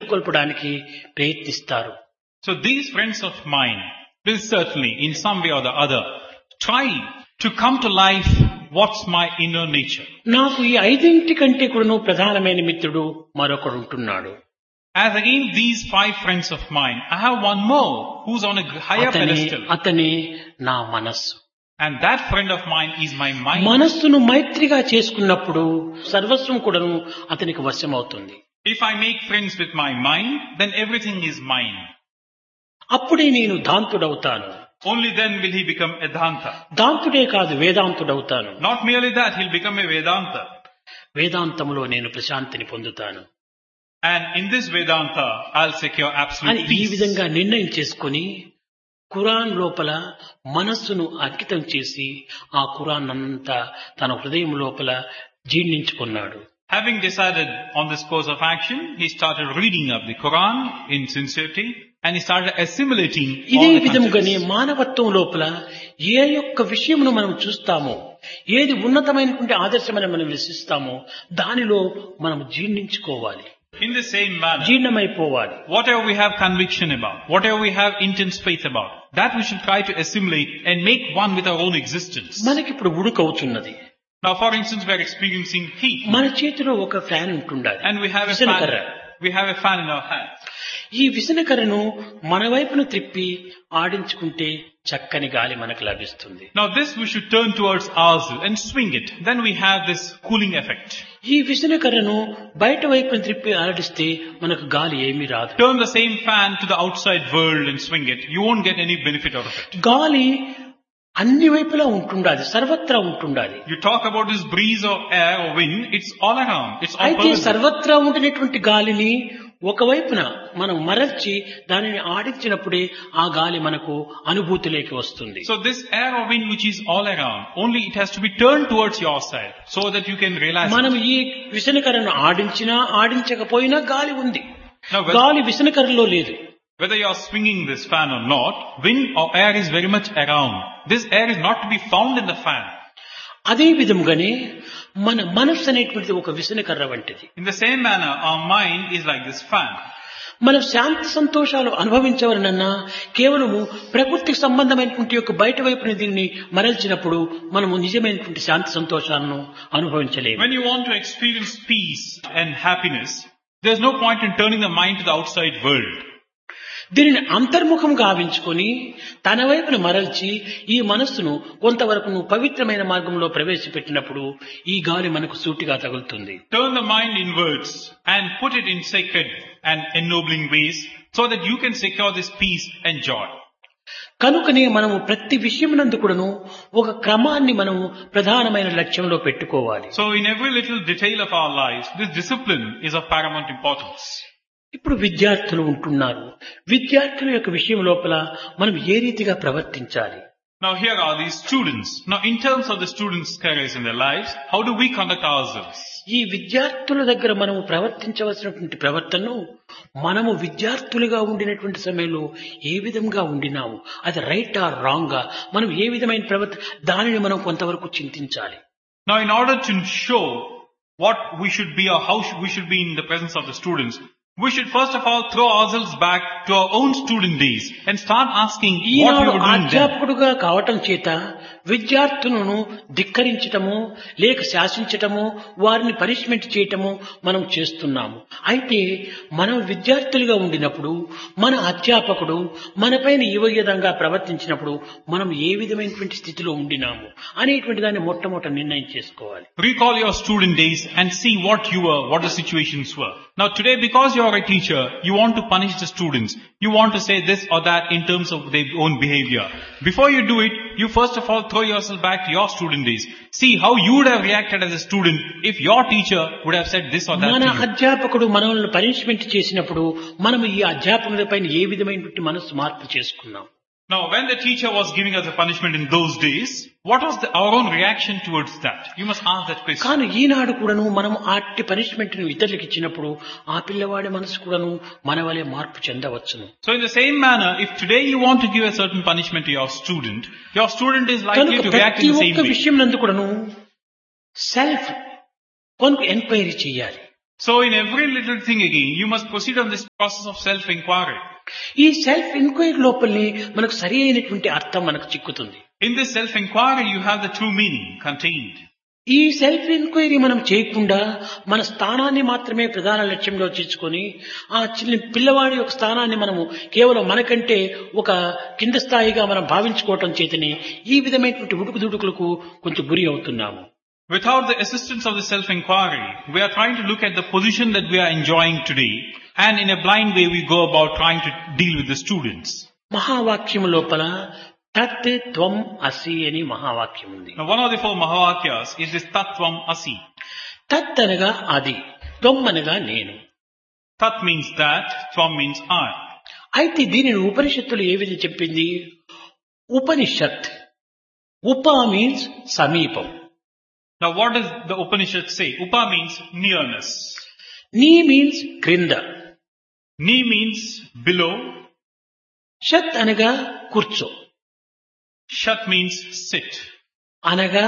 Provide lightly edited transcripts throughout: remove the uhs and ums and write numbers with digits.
మేల్కొల్పడానికి ప్రయత్నిస్తారు. So these friends of mine will certainly, in some way or the other, try to come to life what's my inner nature. నాకు ఈ ఐదింటి కంటే కూడాను ప్రధానమైన మిత్రుడు మరొకడు ఉంటున్నాడు. As against these 5 friends of mine, I have one more who's on a higher pedestal. అతనే నా మనస్సు. And that friend of mine is my mind. మనస్సును మైత్రిగా చేసుకున్నప్పుడు సర్వస్వం కూడాను అతనికి వశమవుతుంది. If I make friends with my mind, then everything is mine. అప్పుడే నేను దాంతుడవుతాను. Only then will he become a Danta. దాంతుడే కాదు, వేదాంతుడవుతాను. Not merely that, he'll become a Vedanta. వేదాంతములో నేను ప్రశాంతిని పొందుతాను And in this Vedanta, I'll secure అని absolute ఈ peace. విధంగా నిర్ణయం చేసుకుని ఖురాన్ లోపల మనస్సును అంకితం చేసి ఆ ఖురాన్ అంతా తన హృదయం లోపల జీర్ణించుకున్నాడు. Having decided on this course of action, he started reading up the Quran in sincerity and he started assimilating ఇదే all the విధముగానే concepts. మానవత్వం లోపల ఏ యొక్క విషయమును మనం చూస్తామో, ఏది ఉన్నతమైనటువంటి ఆదర్శమని మనం విశ్వసిస్తామో దానిలో మనం జీర్ణించుకోవాలి, In the same manner, జీర్ణమైపోవాలి. whatever we have conviction about, whatever we have intense faith about, that we should try to assimilate and make one with our own existence. మనకిప్పుడు ఉడుకవుతున్నది. Now, for instance, we are experiencing heat మన చేతిలో ఒక fan ఉంటుండాలి, and we have a విసనకర్ర. fan. We have a fan in our hand. ఈ విసనకర్రను మన వైపును త్రిప్పి ఆడించుకుంటే చక్కని గాలి మనకు లభిస్తుంది. Now, this we should turn towards ourselves and swing it. Then we have this cooling effect. ఈ విసనకర్రను బయట వైపును త్రిప్పి ఆడిస్తే మనకు గాలి ఏమీ రాదు. Turn the same fan to the outside world and swing it. You won't get any benefit out of it. గాలి అన్ని వైపులా ఉంటుండాలి, సర్వత్రా ఉంటుండాలి. You talk about this breeze or air or wind, it's all around. It's all అయితే pervasive. సర్వత్రా ఉండినటువంటి గాలిని ఒకవైపున మనం మరల్చి దానిని ఆడించినప్పుడే ఆ గాలి మనకు అనుభూతిలోకి వస్తుంది. So this air or wind which is all around, only it has to be turned towards your side so that you can realize మనం it. ఈ విసనకర్రను ఆడించినా ఆడించకపోయినా గాలి ఉంది, Now, గాలి విసనకర్రలో లేదు. whether you are swinging this fan or not, wind or air is very much around. This air is not to be found in the fan. అదే విధముగానే మన మనస్సు అనేటువంటిది ఒక విసనకర్ర వంటిది. In the same manner, our mind is like this fan. మనం శాంతి సంతోషాలు అనుభవించవలనన్నా కేవలము ప్రకృతికి సంబంధమైనటువంటి యొక్క బయట వైపున దీన్ని మరల్చినప్పుడు మనము నిజమైనటువంటి శాంతి సంతోషాలను అనుభవించలేము. When you want to experience peace and happiness, there's no point in turning the mind to the outside world. దీనిని అంతర్ముఖం గావించుకొని తన వైపున మరల్చి ఈ మనస్సును కొంతవరకు పవిత్రమైన మార్గంలో ప్రవేశపెట్టినప్పుడు ఈ గాలి మనకు సూటిగా తగులుతుంది. Turn the mind inwards and put it in sacred and ennobling ways so that you can secure this peace and joy. కనుకనే మనము ప్రతి విషయమునందు కూడాను ఒక క్రమాన్ని మనము ప్రధానమైన లక్ష్యంలో పెట్టుకోవాలి. So in every little detail of our lives, this discipline is of paramount importance. ఇప్పుడు విద్యార్థులు ఉంటున్నారు. విద్యార్థుల యొక్క విషయం లోపల మనం ఏ రీతిగా ప్రవర్తించాలి? Now here are these students. Now in terms of the students' careers in their lives, how do we conduct ourselves? ఈ విద్యార్థుల దగ్గర మనము ప్రవర్తించవలసినటువంటి ప్రవర్తనను మనము విద్యార్థులుగా ఉండినటువంటి సమయంలో ఏ విధంగా ఉండినాము, అది రైట్ ఆర్ రాంగ్ గా మనం ఏ విధమైన ప్రవర్తన, దానిని మనం కొంతవరకు చింతించాలి. Now in order to show what we should be or how we should be in the presence of the students, we should first of all throw ourselves back to our own student days and start asking what we Eenadu were doing then. అధ్యాపకుడుగా కావటం చేత విద్యార్థులను ధిక్కరించటము లేక శాసించటము వారిని punishment చేయటము మనం చేస్తున్నాము. అయితే మనం విద్యార్థులుగా ఉండినప్పుడు మన అధ్యాపకుడు మనపైన ఈ విధంగా ప్రవర్తించినప్పుడు మనం ఏ విధమైనటువంటి స్థితిలో ఉండినాము అనేటువంటి దాన్ని మొట్టమొదట నిర్ణయం చేసుకోవాలి. Recall your student days and see what you were, what the situations were. Now today, because you are a teacher, you want to punish the students. You want to say this or that in terms of their own behavior. Before you do it, you first of all throw yourself back to your student days. See how you would have reacted as a student if your teacher would have said this or that మన to you. అధ్యాపకుడు మనల్ని punishment చేసినప్పుడు మనం ఈ అధ్యాపకులపైన ఏ విధమైనటువంటి మనసు మార్పు చేసుకున్నాం? Now when the teacher was giving us a punishment in those days, what was our own reaction towards that? You must ask that question. కానీ ఈనాడు కూడాను మనం ఆటి పనిష్మెంట్ ను ఇతరులకు ఇచ్చినప్పుడు ఆ పిల్లవాడి మనసు కూడాను మన వలె మార్పు చెందవచ్చును. So in the same manner, if today you want to give a certain punishment to your student is likely కనుక to react ప్రతి in the same ఒక్క way. విషయం నందు కూడాను సెల్ఫ్ ఎంక్వైరీ చేయాలి. So in every little thing again, you must proceed on this process of self-inquiry. ఈ self enquiry లోపలనే మనకు సరి అయినటువంటి అర్థం మనకు చిక్కుతుంది. In this self-inquiry, you have the true meaning contained. ఈ సెల్ఫ్ ఎంక్వైరీ మనం చేయకుండా మన స్థానాన్ని మాత్రమే ప్రధాన లక్ష్యంలో చేసుకొని ఆ చిన్న పిల్లవాడి యొక్క స్థానాన్ని మనము కేవలం మనకంటే ఒక కింద స్థాయిగా మనం భావించుకోవటం చేతనే ఈ విధమైనటువంటి ఉడుకుదుడుకులకు కొంచెం గురి అవుతున్నాము. Without the assistance of the self-inquiry, we are trying to look at the position that we are enjoying today, and in a blind way we go about trying to deal with the students. మహావాక్యం లోపల తత్ త్వం అసి అని మహావాక్యం ఉంది. Now one of the four Mahavakyas is this Tattvam Asi. తత్ అనగా అది, త్వం అనగా నేను. Tat means that, Tvam means I. అయితే దీనిని ఉపనిషత్తులు ఏ విధంగా చెప్పింది? ఉపనిషత్. ఉప మీన్స్ సమీపం. Now what does the Upanishad say? Upa means nearness. నీ మీన్స్ క్రింద. Ni means below. షత్ అనగా కూర్చో. Shat means sit. అనగా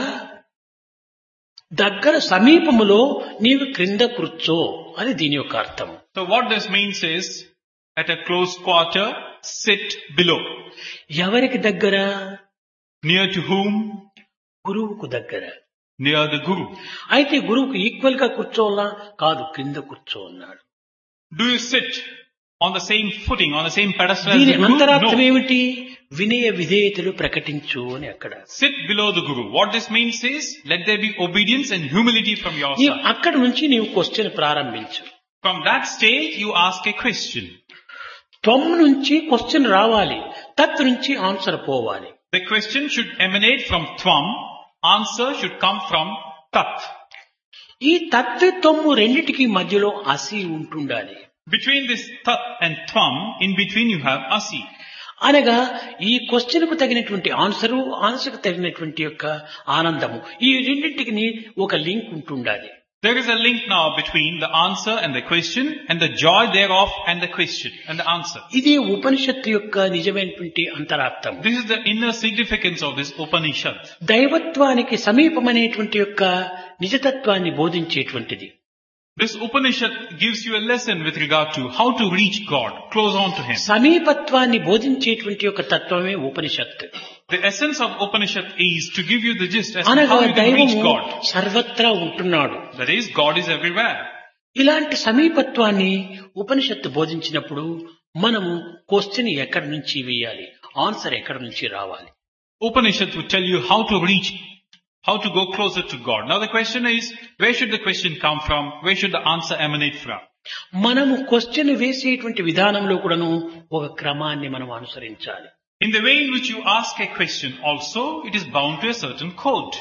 దగ్గర సమీపములో నీవు క్రింద కూర్చో అని దీని యొక్క అర్థం. So what this means is, at a close quarter, sit below. ఎవరికి దగ్గర? Near to whom? గురువుకు దగ్గర. Near the Guru. అయితే గురువుకు ఈక్వల్ గా కూర్చోవాలా? కాదు, క్రింద కూర్చో అన్నాడు. Do you sit on the same footing, on the same pedestal as దీని the Guru? అంతరార్థం No. ఏమిటి? వినయ విధేయతలు ప్రకటించు అని అక్కడ. Sit below the Guru. What this means is, let there be obedience and humility from your నీవు side. అక్కడి నుంచి నీవు question ప్రారంభించు. From that stage, you ask a question. త్వం నుంచి క్వశ్చన్ రావాలి, తత్ నుంచి ఆన్సర్ పోవాలి. The question should emanate from Tvam. Answer should come from Tat. ఈ తత్వము రెండిటికి మధ్యలో అసి ఉంటుండాలి. Between this Tat and Tvam, in between you have Asi. అనగా ఈ క్వశ్చన్ కు తగినటువంటి ఆన్సరు, ఆన్సర్ కు తగినటువంటి యొక్క ఆనందము, ఈ రెండింటికి ఒక లింక్ ఉంటుండాలి. There is a link now between the answer and the question, and the joy thereof and the question and the answer. ఇది ఉపనిషత్తు యొక్క నిజమైనటువంటి అంతరార్థం. This is the inner significance of this Upanishad. దైవత్వానికి సమీపమనేటువంటి యొక్క నిజతత్వాన్ని బోధించేటువంటిది. This Upanishad gives you a lesson with regard to how to reach God, close on to Him. సమీపత్వాన్ని బోధించేటువంటి యొక్క తత్వమే ఉపనిషత్తు. The essence of Upanishad is to give you the gist as to అనగా how you can reach దైవము God. సర్వత్రా ఉంటున్నాడు. That is, God is everywhere. ఇలాంటి సమీపత్వాన్ని ఉపనిషత్తు బోధించినప్పుడు మనము క్వశ్చన్ ఎక్కడి నుంచి వేయాలి, ఆన్సర్ ఎక్కడి నుంచి రావాలి. Upanishad would tell you how to reach, how to go closer to God. Now the question is, where should the question come from? Where should the answer emanate from? మనము question వేసేటువంటి విధానంలో కూడాను ఒక క్రమాన్ని మనం అనుసరించాలి. In the way in which you ask a question also, it is bound to a certain code.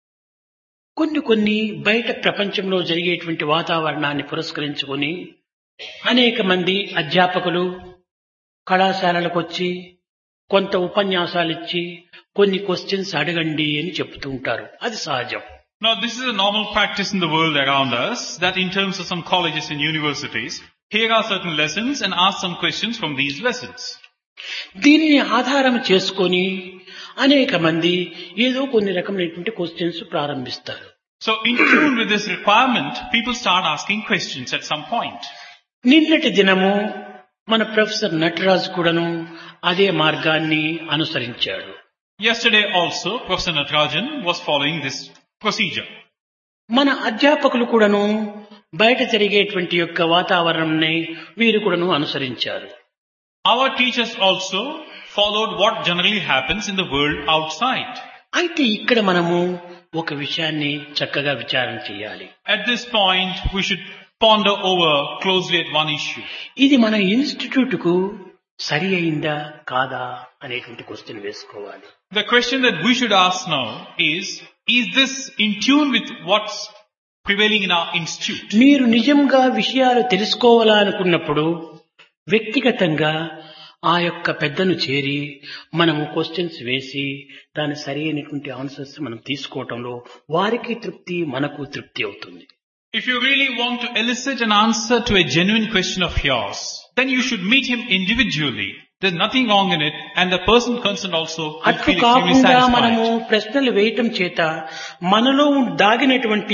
కొన్ని బయట ప్రపంచంలో జరిగేటువంటి వాతావరణాన్ని పురస్కరించుకొని అనేక మంది అధ్యాపకులు కళాశాలలకు వచ్చి కొంత ఉపన్యాసాలు ఇచ్చి కొన్ని క్వశ్చన్స్ అడగండి అని చెప్తూ ఉంటారు. అది సహజం. Now this is a normal practice in the world around us, that in terms of some colleges and universities, here are certain lessons and ask some questions from these lessons. దీనిని ఆధారం చేసుకొని అనేక మంది ఏదో కొన్ని రకమైనటువంటి క్వశ్చన్స్ ప్రారంభిస్తారు. So in tune with this requirement, people start asking questions at some point. నిన్నటి దినము మన ప్రొఫెసర్ నటరాజ్ కూడాను అదే మార్గాన్ని అనుసరించాడు. Yesterday also, Professor Natarajan was following this procedure. మన అధ్యాపకులు కూడాను బయట జరిగేటువంటి యొక్క వాతావరణంని వీరు కూడాను అనుసరించారు. Our teachers also followed what generally happens in the world outside. అయితే ఇక్కడ మనము ఒక విషయాన్ని చక్కగా విచారణ చేయాలి. At this point, we should ponder over closely at one issue. ఇది మన ఇన్స్టిట్యూట్ కు సరి అయిందా కాదా అనేటువంటి క్వశ్చన్ వేసుకోవాలి. The question that we should ask now is this in tune with what's prevailing in our institute? మీరు నిజంగా విషయాలు తెలుసుకోవాలనుకున్నప్పుడు వ్యక్తిగతంగా ఆ యొక్క పెద్దను చేరి మనము క్వశ్చన్స్ వేసి దాని సరి అయినటువంటి ఆన్సర్స్ మనం తీసుకోవటంలో వారికి తృప్తి, మనకు తృప్తి అవుతుంది. If you really want to elicit an answer to a genuine question of yours, then you should meet him individually There's nothing wrong in it, and the person concerned also will అట్లు feel extremely కాకుండా మనము satisfied. ప్రశ్నలు వేయటం చేత మనలో దాగినటువంటి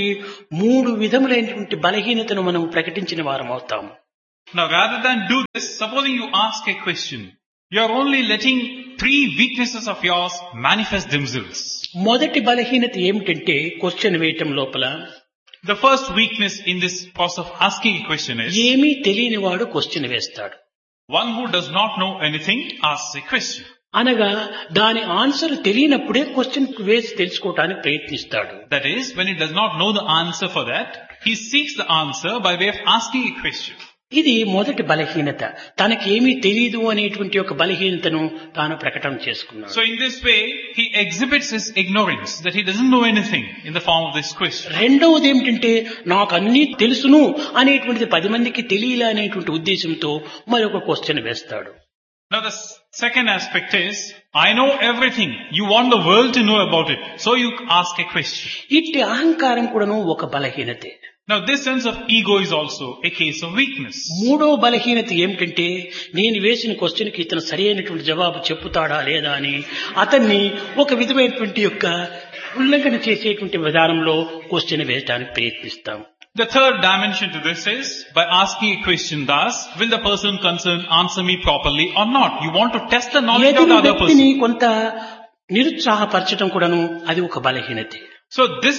3 విధములైనటువంటి బలహీనతను మనం ప్రకటించిన వారం అవుతాము. Now rather than do this, supposing you ask a question, you're only letting 3 weaknesses of yours manifest themselves. మొదటి బలహీనత ఏమిటంటే క్వశ్చన్ వేయటం లోపల The first weakness in this process of asking a question is, ఏమీ తెలియని వాడు క్వశ్చన్ వేస్తాడు. one who does not know anything asks a question. అనగా దాని ఆన్సర్ తెలియనప్పుడే క్వశ్చన్ వేసి తెలుసుకోవటానికి ప్రయత్నిస్తాడు. That is, when he does not know the answer for that, he seeks the answer by way of asking a question. ఇది మొదటి బలహీనత. తనకేమీ తెలియదు అనేటువంటి ఒక బలహీనతను తాను ప్రకటన చేసుకున్నాడు. So in this way, he exhibits his ignorance, that he doesn't know anything in the form of this question. రెండవది ఏమిటంటే నాకు అన్నీ తెలుసును అనేటువంటిది 10 మందికి తెలియలే అనేటువంటి ఉద్దేశంతో మరొక క్వశ్చన్ వేస్తాడు. Now the second aspect is, I know everything. You want the world to know about it. So you ask a question. ఇట్టి అహంకారం కూడాను ఒక బలహీనతే. Now this sense of ego is also a case of weakness. మూడో బలహీనత ఏమిటంటే నేను వేసిన question కి ఇతను సరైనటువంటి జవాబు చెప్పుతాడా లేదా అని అతన్ని ఒక విధమైనటువంటి యొక్క ఉల్లంఘన చేసేటువంటి విధానంలో క్వశ్చన్ వేయడానికి ప్రయత్నిస్తాం. The third dimension to this is, by asking a question thus, will the person concerned answer me properly or not? You want to test the knowledge of ఎదురు the other వ్యక్తిని person. కొంత నిరుత్సాహపరచడం కూడాను అది ఒక బలహీనతే. So this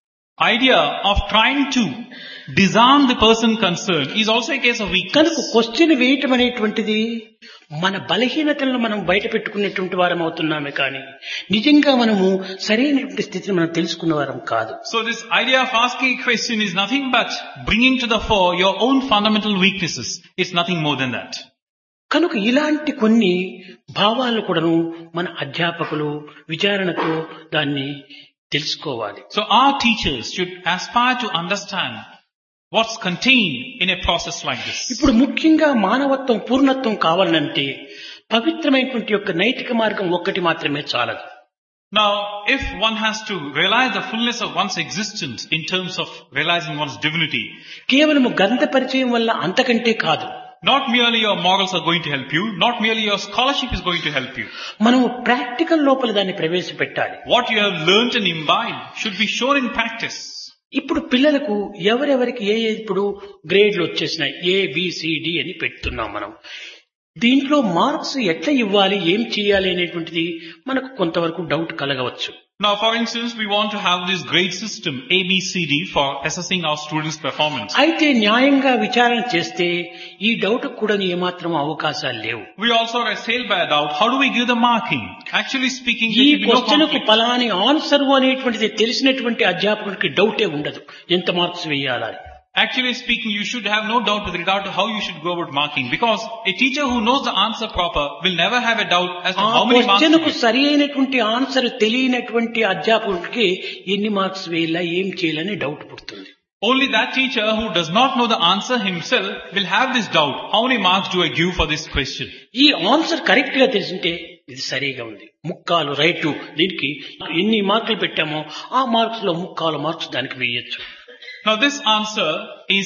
idea of trying to disarm the person concerned is also a case of కనుక weakness. Question వేయటం అనేటువంటిది మన బలహీనతలను మనం బయట పెట్టుకునేటువంటి వారం అవుతున్నామే కానీ నిజంగా మనము సరైనటువంటి స్థితిని మనం తెలుసుకున్న వారం కాదు. So this idea of asking a question is nothing but bringing to the fore your own fundamental weaknesses. It's nothing more than that. కనుక ఇలాంటి కొన్ని భావాలు కూడాను మన అధ్యాపకులు విచారణతో దాన్ని తెలుసుకోవాలి. So our teachers should aspire to understand what's contained in a process like this. ఇప్పుడు ముఖ్యంగా మానవత్వం పూర్ణత్వం కావాలంటే పవిత్రమైనటువంటి యొక్క నైతిక మార్గం ఒక్కటి మాత్రమే చాలదు. Now, if one has to realize the fullness of one's existence in terms of realizing one's divinity, కేవలము గ్రంథ పరిచయం వల్ల అంతకంటే కాదు. not merely your morals are going to help you, not merely your scholarship is going to help you. మనము practical లోపల దాన్ని ప్రవేశపెట్టాలి. What you have learnt and imbibed should be shown in practice. ఇప్పుడు పిల్లలకు ఎవరెవరికి ఇప్పుడు గ్రేడ్లు వచ్చేసినాయి, ABCD అని పెడుతున్నాం మనం. దీంట్లో మార్క్స్ ఎట్లా ఇవ్వాలి, ఏం చేయాలి అనేటువంటిది మనకు కొంతవరకు doubt కలగవచ్చు. Now, for instance, we want to have this grade system, ABCD, for assessing our students' performance. అయితే న్యాయంగా విచారణ చేస్తే ఈ డౌట్ కూడా ఏమాత్రం అవకాశాలు లేవు. We also are assailed by a doubt. How do we give the marking? Actually speaking, ఈ there should be no question కు conflict. ఫలాని ఆన్సర్ అనేటువంటిది తెలిసినటువంటి అధ్యాపకుడికి డౌటే ఉండదు ఎంత మార్క్స్ వేయాలని. Actually speaking, you should have no doubt with regard to how you should go about marking, because a teacher who knows the answer proper will never have a doubt as to ఆ how many marks question to కు give. సరి అయినటువంటి answer తెలియనటువంటి అధ్యాపకుడికి ఎన్ని marks వేయాలా ఏం చేయాలని doubt పుడుతుంది. Only that teacher who does not know the answer himself will have this doubt. How many marks do I give for this question? ఈ ఆన్సర్ కరెక్ట్ గా తెలిసింటే ఇది సరిగా ఉంది, ముక్కాలు రైటు, దీనికి ఎన్ని మార్కులు పెట్టామో ఆ మార్క్స్ లో ముక్కాలు మార్క్స్ దానికి వేయొచ్చు. Now this answer is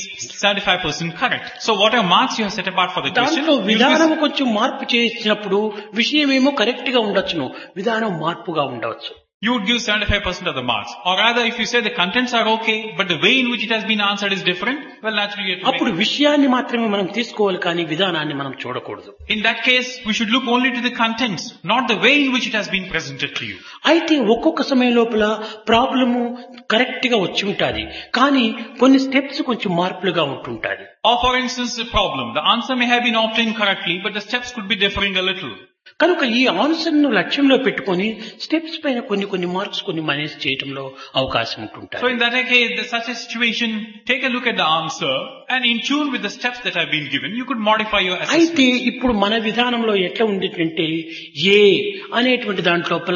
75% correct. So whatever marks you have set apart for the question, దాంట్లో you విధానం will కొంచెం మార్పు చేసినప్పుడు విషయం ఏమో కరెక్ట్ గా ఉండొచ్చును, విధానం మార్పుగా ఉండవచ్చు. you would give 75% of the marks. Or rather, if you say the contents are okay, but the way in which it has been answered is different, well naturally you have to అప్పుడు make. విషయాన్ని మాత్రమే మనం తీసుకోవాలి కానీ విధానాన్ని మనం చూడకూడదు. In that case, we should look only to the contents, not the way in which it has been presented to you. అయితే ఒక్కొక్క సమయం లోపల ప్రాబ్లము కరెక్ట్ గా వచ్చి ఉంటాది కానీ కొన్ని స్టెప్స్ కొంచెం మార్పులుగా ఉంటుంటాది. Or for instance, the problem, the answer may have been obtained correctly, but the steps could be differing a little. కనుక ఈ ఆన్సర్ ను లక్ష్యంలో పెట్టుకొని స్టెప్స్ పైన కొన్ని మార్క్స్ కొన్ని మైనస్ చేయడంలో అవకాశం So ఉంటుంటాయి. in that case, in such a situation, take a look at the answer and in tune with the steps that have been given, you could modify your అయితే assessment. ఇప్పుడు మన విధానంలో ఎట్లా ఉండేటంటే ఏ అనేటువంటి దాంట్లోపల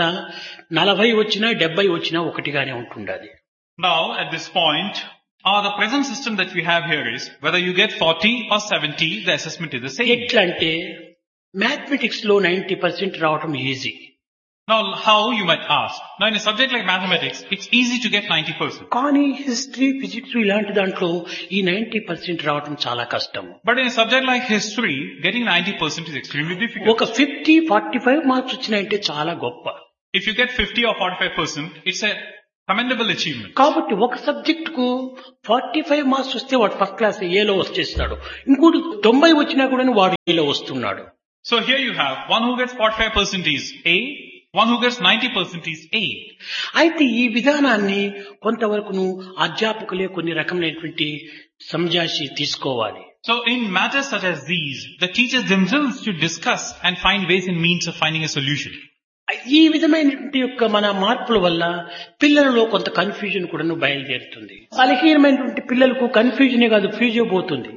40 వచ్చినా 70 వచ్చినా ఒకటిగానే ఉంటుండాలి. Now, at this point, the present system that we have here is, whether you get 40 or 70, the assessment is the same. ఎట్లా అంటే మ్యాథమెటిక్స్ లో 90% రావటం easy, Now, how you might ask? Now, in a subject like mathematics, it's easy to get 90%. కానీ history, physics ఇలాంటి దాంట్లో ఈ 90% రావడం చాలా కష్టం. But in a subject like history, getting 90% is extremely difficult. ఒక 50-45 మార్క్స్ వచ్చినాయంటే చాలా గొప్ప. If you get 50 or 45%, it's a commendable achievement. కాబట్టి ఒక సబ్జెక్ట్ కు 45 మార్క్స్ వస్తే వాడు ఫస్ట్ క్లాస్ ఏలో వచ్చేస్తాడు. ఇంకోటి 90 వచ్చినా కూడా వాడు ఏలో వస్తున్నాడు. So here you have one who gets 45% is A, one who gets 90% is A. అయితే ఈ విధానాన్ని కొంతవరకును అధ్యాపకులే కొన్ని రకమైనటువంటి సంజాషి తీసుకోవాలి. So in matters such as these, the teachers themselves should discuss and find ways and means of finding a solution. ఈ విధమైనటువంటి యొక్క మన మార్పుల వల్ల పిల్లలలో కొంత కన్ఫ్యూజన్ కూడా బయలుదేరుతుంది. బలహీనమైనటువంటి పిల్లలకు కన్ఫ్యూజనే కాదు, ఫ్యూజ్ పోతుంది.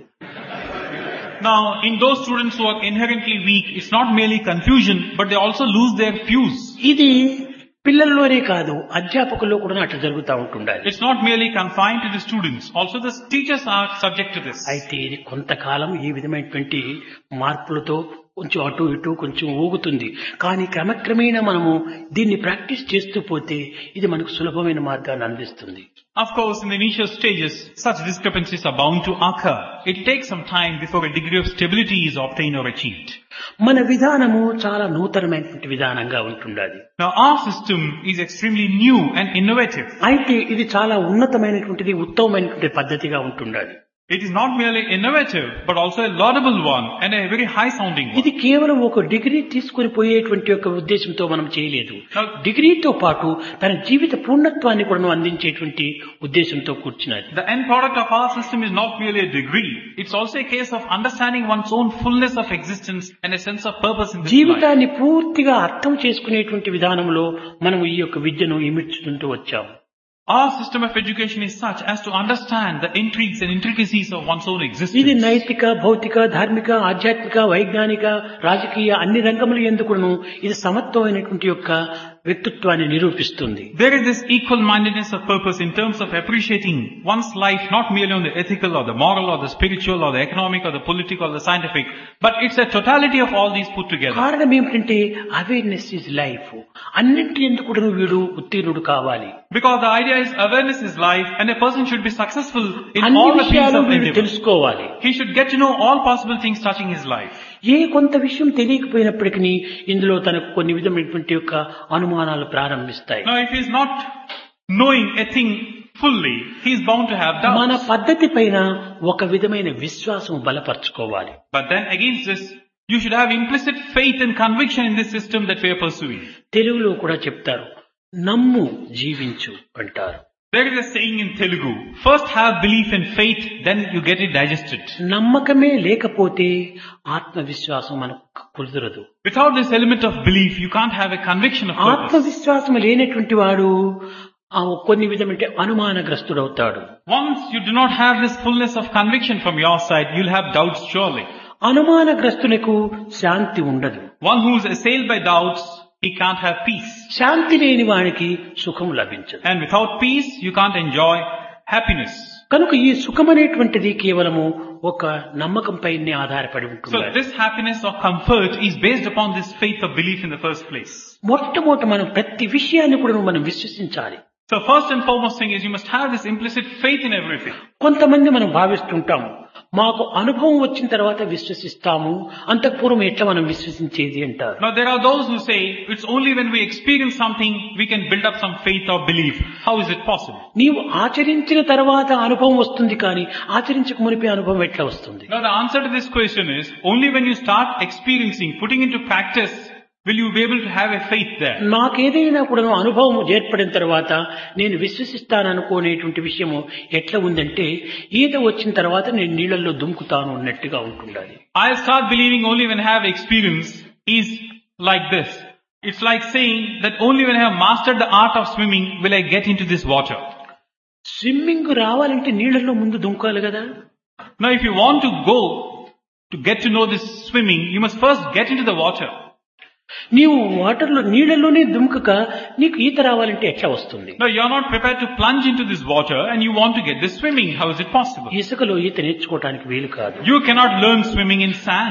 Now, in those students who are inherently weak, it's not merely confusion, but they also lose their fuse. ఇది పిల్లల్లోనే కాదు, అధ్యాపకుల్లో కూడా అట్లా జరుగుతూ ఉంటుండాలి. It's not merely confined to the students. Also the teachers are subject to this. అయితే ఇది కొంతకాలం ఈ విధమైనటువంటి మార్పులతో కొంచెం అటు ఇటు కొంచెం ఊగుతుంది. కానీ క్రమక్రమేణా మనము దీన్ని ప్రాక్టీస్ చేస్తూ పోతే ఇది మనకు సులభమైన మార్గాన్ని అందిస్తుంది. Of course, in the initial stages, such discrepancies are bound to occur. It takes some time before a degree of stability is obtained or achieved. మన విధానము చాలా నూతనమైనటువంటి విధానంగా ఉంటుండాలి. Now, our system is extremely new and innovative. అయితే ఇది చాలా ఉన్నతమైనటువంటిది, ఉత్తమమైనటువంటి పద్ధతిగా ఉంటుండాలి. It is not merely innovative, but also a laudable one and a very high sounding one. ఇది కేవలం ఒక డిగ్రీ తీసుకుని పోయేటువంటి ఒక ఉద్దేశంతో మనం చేయలేదు. డిగ్రీతో పాటు తన జీవిత పూర్ణత్వాన్ని కూడా అందించేటువంటి ఉద్దేశంతో కూర్చున్నది. The end product of our system is not merely a degree. It's also a case of understanding one's own fullness of existence and a sense of purpose in this life. జీవితాన్ని పూర్తిగా అర్థం చేసుకునేటువంటి విధానంలో మనం ఈ యొక్క విద్యను ఇమిడ్చుకుంటూ వచ్చాము. Our system of education is such as to understand the intrigues and intricacies of one's own existence. ఇది నైతిక, భౌతిక, ధార్మిక, ఆధ్యాత్మిక, వైజ్ఞానిక, రాజకీయ అన్ని రంగముల యందుకును ఇది సమత్వమైనటువంటి యొక్క వ్యక్తిత్వాన్ని నిరూపిస్తుంది. There is this equal-mindedness of purpose in terms of appreciating one's life not merely on the ethical or the moral or the spiritual or the economic or the political or the scientific, but it's a totality of all these put together. కారణం ఏమిటంటే awareness is life. అన్నింటి ఎందుకు వీడు ఉత్తీర్ణుడు కావాలి. Because the idea is awareness is life and a person should be successful in అన్ని all the fields విషయాలు of వీడు endeavor. తెలుసుకోవాలి. He should get to know all possible things touching his life. ఏ కొంత విషయం తెలియకపోయినప్పటికీ ఇందులో తనకు కొన్ని విధమైనటువంటి యొక్క అనుమానాలు ప్రారంభిస్తాయి. Now if he is not knowing a thing fully, he is bound to have మన doubts. పద్ధతి పైన ఒక విధమైన విశ్వాసం బలపరచుకోవాలి. But then against this, you should have implicit faith and conviction in this system that we are pursuing. తెలుగులో కూడా చెప్తారు, నమ్ము జీవించు అంటారు. There is a saying in Telugu, first have belief and faith, then you get it digested. నమ్మకమే లేకపోతే ఆత్మవిశ్వాసం మనకు కుదరదు. Without this element of belief, you can't have a conviction of purpose. ఆత్మవిశ్వాసం లేనటువంటి వాడు కొన్ని విధమైన అనుమానగ్రస్తుడవుతాడు. Once you do not have this fullness of conviction from your side, you'll have doubts surely. అనుమానగ్రస్తునకు శాంతి ఉండదు. One who is assailed by doubts, he can't have peace. శాంతి లేని వానికి సుఖం లభించదు. And without peace, you can't enjoy happiness. కనుక ఈ సుఖం అనేటువంటిది కేవలము ఒక నమ్మకం పైనే ఆధారపడి So ఉంటుంది. this happiness or comfort is based upon this faith of belief in the first place. మొట్టమొదట మనం ప్రతి విషయాన్ని కూడా మనం విశ్వసించాలి. So first and foremost thing is you must have this implicit faith in everything. కొంతమంది మనం భావిస్తుంటాము, మాకు అనుభవం వచ్చిన తర్వాత విశ్వసిస్తాము, అంతఃపూర్వం ఎట్లా మనం విశ్వసించేది అంటారు. Now there are those who say it's only when we experience something we can build up some faith or belief. How is it possible? నీవు ఆచరించిన తర్వాత అనుభవం వస్తుంది, కానీ ఆచరించక మునిపే అనుభవం ఎట్లా వస్తుంది? Now the answer to this question is only when you start experiencing, putting into practice, will you be able to have a faith there. నాకేదైనా కూడా అనుభవం ఏర్పడిన తర్వాత నేను విశ్వసిస్తాననుకునేటువంటి విషయము ఎట్లా ఉందంటే, ఈత వచ్చిన తర్వాత నేను నీళ్ళల్లో దుముకుతాను అన్నట్టుగా ఉంటుండాలి. I'll start believing only when I have experience is like this. It's like saying that only when I have mastered the art of swimming will I get into this water. Swimming రావాలంటే నీళ్ళల్లో ముందు దుంకాలి కదా. Now if you want to go to get to know this swimming, you must first get into the water. నీవు వాటర్లో నీళ్ళలోనే దుముకక నీకు ఈత రావాలంటే ఎట్లా వస్తుంది? Now you are not prepared to plunge into this water and you want to get this swimming. How is it possible? ఇసుకలో ఈత నేర్చుకోవడానికి వీలు కాదు. You cannot learn swimming in sand.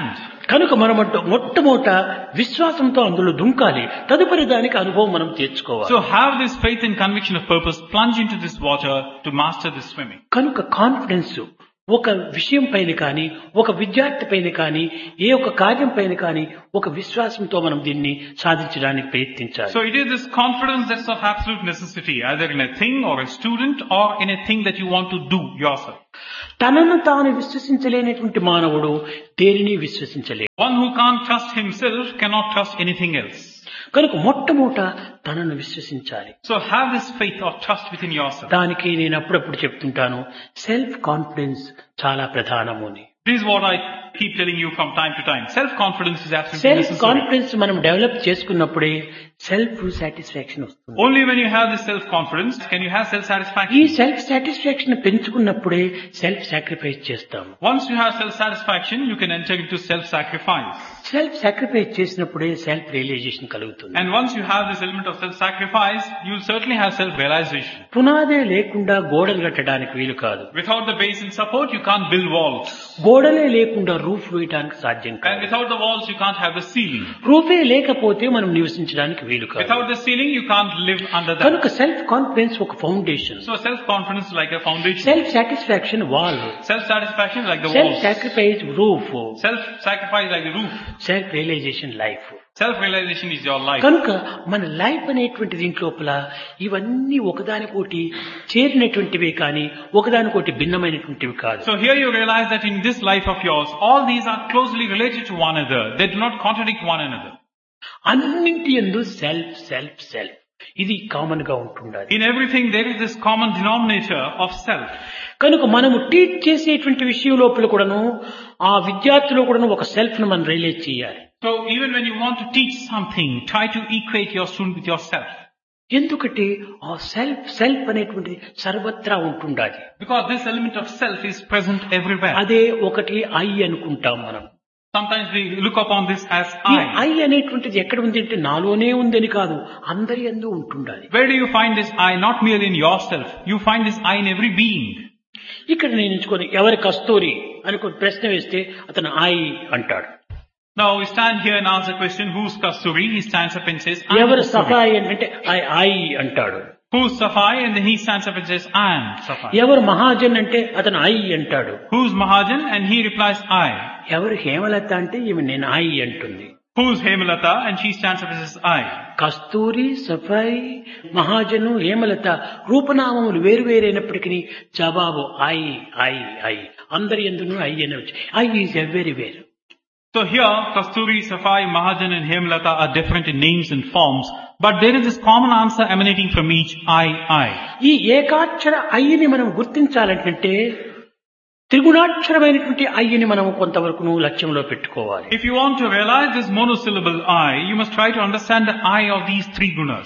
కనుక మనం మొట్టమొదట విశ్వాసంతో అందులో దుంకాలి. తదుపరి దానికి అనుభవం మనం తెచ్చుకోవాలి. So have this faith and conviction of purpose, plunge into this water to master this swimming. కనుక కాన్ఫిడెన్స్ ఒక విషయం పైన కానీ, ఒక విద్యార్థి పైన కానీ, ఏ ఒక కార్యం పైన కానీ ఒక విశ్వాసంతో మనం దీన్ని సాధించడానికి ప్రయత్నించాలి. So it is this confidence that's of absolute necessity, either in a thing or a student or in a thing that you want to do yourself. తనను తాను విశ్వసించలేనటువంటి మానవుడు దేనిని విశ్వసించలేడు. One who can't trust himself cannot trust anything else. కనుక మొట్టమొదట తనను విశ్వసించాలి. So have this faith or trust within yourself. దానికి నేను అప్పుడప్పుడు చెప్తుంటాను, సెల్ఫ్ కాన్ఫిడెన్స్ చాలా ప్రధానము అని. This is what I keep telling you from time to time. Self-confidence is absolutely self necessary. Confidence మనం డెవలప్ చేసుకున్నప్పుడే సెల్ఫ్ సాటిస్ఫాక్షన్ వస్తుంది. Only when you have this self-confidence can you have ఈ self-satisfaction. Self satisfaction పెంచుకున్నప్పుడే self sacrifice చేస్తాము. Once you have self-satisfaction, you can enter into self-sacrifice. Self sacrifice చేసినప్పుడే self realisation కలుగుతుంది. And once you have this element of self-sacrifice, you will certainly have self-realization. పునాదే లేకుండా గోడలు కట్టడానికి వీలు కాదు. Without the base and support, you can't build walls. గోడలే లేకుండా roof వేయడానికి సాధ్యం And కాదు. without the walls, you can't have the ceiling. రూఫే లేకపోతే మనం నివసించడానికి వీలు కాదు. Without the ceiling, you can't live under that. కనుక సెల్ఫ్ కాన్ఫిడెన్స్ ఒక foundation, So self-confidence is like a foundation. Self satisfaction wall, Self-satisfaction is like the self walls. Sacrifice roof, Self-sacrifice is like the roof. Self realisation life. Self-realization is your life. కనుక మన life అనేటువంటి దీంట్లోపల ఇవన్నీ ఒకదానికోటి చేరినటువంటివే కానీ ఒకదానికోటి భిన్నమైనటువంటివి కాదు. So here you realize that in this life of yours, all these are closely related to one another. They do not contradict one another. అన్నింటి యందు self self self ఇది common గా ఉంటుండాలి. In everything there is this common denominator of self. కనుక మనము teach చేసేటువంటి విషయం లోపల కూడాను ఆ విద్యార్థులు కూడాను ఒక సెల్ఫ్ ను మనం రియలైజ్ చేయాలి. So even when you want to teach something, try to equate your student with yourself. ఎందుకంటే ఆ సెల్ఫ్ సెల్ఫ్ అనేటువంటిది సర్వత్రా ఉంటుండాలి. Because this element of self is present everywhere. అదే ఒకటి ఐ అనుకుంటాం మనం. Sometimes we look upon this as ఈ I. ఐ అనేటువంటిది ఎక్కడ ఉంది అంటే నాలోనే ఉందని కాదు, అందరి యందు ఉంటుండాలి. Where do you find this I? Not merely in yourself. You find this I in every being. ఇక్కడ నేను ఎంచుకొని ఎవరి కస్తూరి అని ప్రశ్న వేస్తే అతను ఐ అంటాడు. Now we stand here and ask the question, who's Kasturi? He stands up and says, I am ఎవరు Kasturi. సఫాయి అంటే ఐ అంటాడు. Who's Safai? And then he stands up and says, I am Safai. ఎవరు మహాజన్ అంటే అతను I అంటాడు. Who's Mahajan? And he replies, I. ఎవరు హేమలత అంటే ఈమె నేను ఐ అంటుంది. Who's Hemalata? And she stands up and says, I. కస్తూరి, సఫాయి, మహాజను, హేమలత రూపనామములు వేరు వేరైనప్పటికీ జవాబు ఐ ఐ ఐ. అందరి ఎందును ఐ అని వచ్చి I is everywhere. So here, Kasturi, Safai, Mahajan and Hemalata are different in names and forms, but there is this common answer emanating from each I. ఈ ఏకాక్షర ఐని మనం గుర్తించాలంటే త్రిగుణాక్షరమైనటువంటి ఐని మనం కొంతవరకు లక్ష్యంలో పెట్టుకోవాలి. If you want to realize this monosyllable I, you must try to understand the I of these three gunas.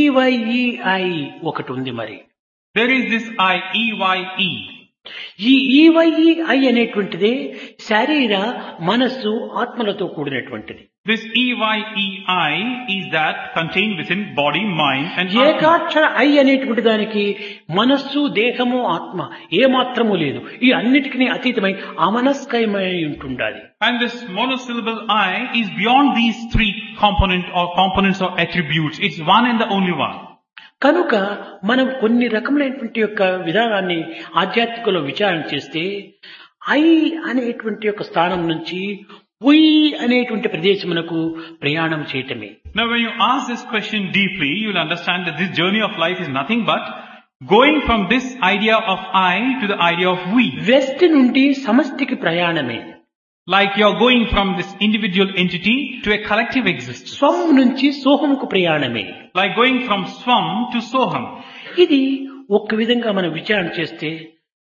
ఈవైఈఐ ఒకటి ఉంది మరి. There is this I, E-Y-E. ఈ ఈవైఈఐ అనేటువంటిది శరీర మనస్సు ఆత్మలతో కూడినటువంటిది. This E-Y-E-I is that contained within body, mind and Atma. ఏకాక్షర I అనేటువంటి దానికి మనస్సు, దేహము, ఆత్మ ఏ మాత్రము లేదు. ఈ అన్నిటికీ అతీతమై అమనస్కయమై ఉంటుండాలి. And this monosyllable I is beyond these three components or attributes. It's one and the only one. కనుక మనం కొన్ని రకములైనటువంటి యొక్క విధానాన్ని ఆధ్యాత్మికలో విచారణ చేస్తే ఐ అనేటువంటి యొక్క స్థానం నుంచి ఉయ్ అనేటువంటి ప్రదేశమునకు ప్రయాణం చేయటమే. Now when you ask this question deeply, you will understand that this journey of life is nothing but going from this idea of I to the idea of we. West నుండి సమష్టికి ప్రయాణమే. Like you are going from this individual entity to a collective existence. స్వం నుంచి సోహంకు ప్రయాణమే. Like going from Swam to Soham. ఇది ఒక్క విధంగా మనం విచారణ చేస్తే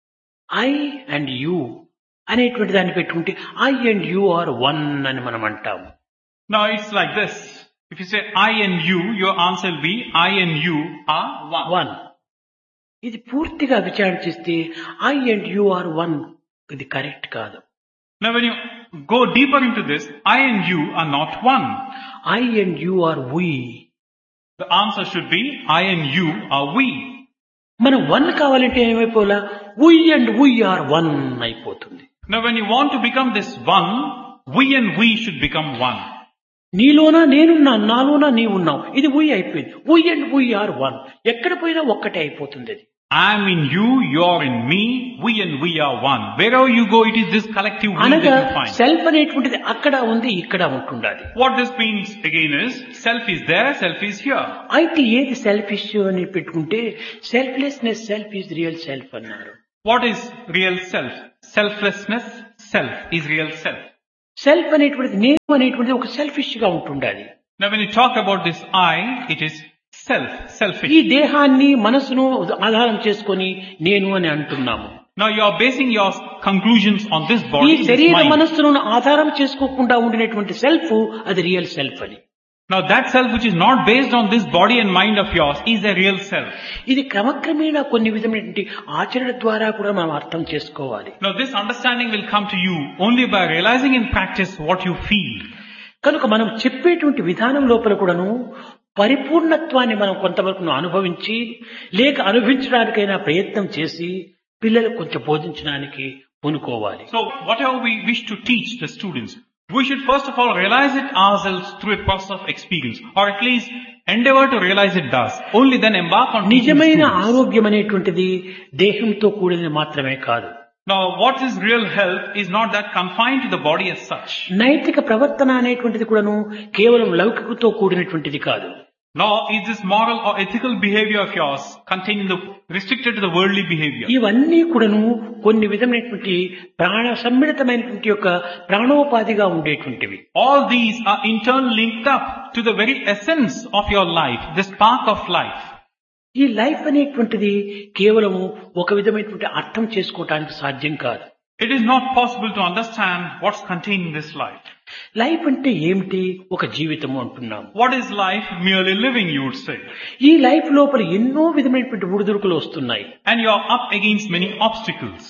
I and you అనేటువంటి దాన్ని పెట్టుకుంటే I and you are one అని మనం అంటాము. Now it's like this. If you say I and you, your answer will be I and you are one. One. ఇది పూర్తిగా విచారణ చేస్తే I and you are one ఇది కరెక్ట్ కాదు. Now when you go deeper into this, I and you are not one. I and you are we. The answer should be I and you are we. మనం one కావాలంటే ఏమైపోలా we and we are one అయిపోతుంది. Now when you want to become this one, we and we should become one. నీలోనా నేనున్నాను, నాలోనా నీవున్నావు. ఇది we అయిపోయింది. we and we are one. ఎక్కడ పోయినా ఒక్కటే అయిపోతుంది అది. I am in you, you are in me, we and we are one. Wherever you go, it is this collective we అనగా that you find. Self అనేటువంటిది అక్కడ ఉంది, ఇక్కడ ఉంటుండాలి. What this means again is, self is there, self is here. అయితే ఏది selfish అని పెట్టుకుంటే selflessness self is real self అన్నారు. What is real self? Selflessness, self is real self. Self అనేటువంటిది నేను అనేటువంటిది ఒక సెల్ఫిష్ గా ఉంటుండాలి. Now when you talk about this I, it is self, selfish. ఈ దేహాన్ని మనసును ఆధారం చేసుకొని నేను అని అంటున్నాము. Now you are basing your conclusions on this ఈ body, this శరీర mind. మనస్సును ఆధారం చేసుకోకుండా ఉండినటువంటి సెల్ఫ్ అది రియల్ సెల్ఫ్ అని. Now that self which is not based on this body and mind of yours is a real self. ఇది క్రమక్రమేణా కొన్ని విధమైనటువంటి ఆచరణ ద్వారా కూడా మనం అర్థం చేసుకోవాలి. Now this understanding will come to you only by realizing in practice what you feel. కనుక మనం చెప్పేటువంటి విధానం లోపల కూడాను పరిపూర్ణత్వాన్ని మనం కొంతవరకు అనుభవించి లేక అనుభవించడానికైనా ప్రయత్నం చేసి పిల్లలకు కొంచెం బోధించడానికి పూనుకోవాలి. So whatever we wish to teach the students, we should first of all realize it ourselves through a process of experience, or at least endeavor to realize it thus. Only then embark on teaching the నిజమైన students. ఆరోగ్యం అనేటువంటిది దేహంతో కూడినది మాత్రమే కాదు. Now what is real health is not that confined to the body as such. నైతిక ప్రవర్తన అనేటువంటిది కూడాను కేవలం లౌకికతో కూడినటువంటిది కాదు. Nor is this moral or ethical behavior of yours contained in the restricted to the worldly behavior. ఇవన్నీ కూడాను కొన్ని విధమైనటువంటి ప్రాణ సమ్మిళితమైనటువంటి యొక్క ప్రాణోపాధిగా ఉండేటువంటివి. All these are in turn linked up to the very essence of your life, the spark of life. ఈ life అనేటువంటిది కేవలము ఒక విధమైనటువంటి అర్థం చేసుకోవటానికి సాధ్యం కాదు. It is not possible to understand what's contained in this life. Life అంటే ఏమిటి? ఒక జీవితము అంటున్నాము. What is life? Merely living, you would say. ఈ లైఫ్ లోపల ఎన్నో విధమైనటువంటి ఒడిదుడుకులు వస్తున్నాయి. And you are up against many obstacles.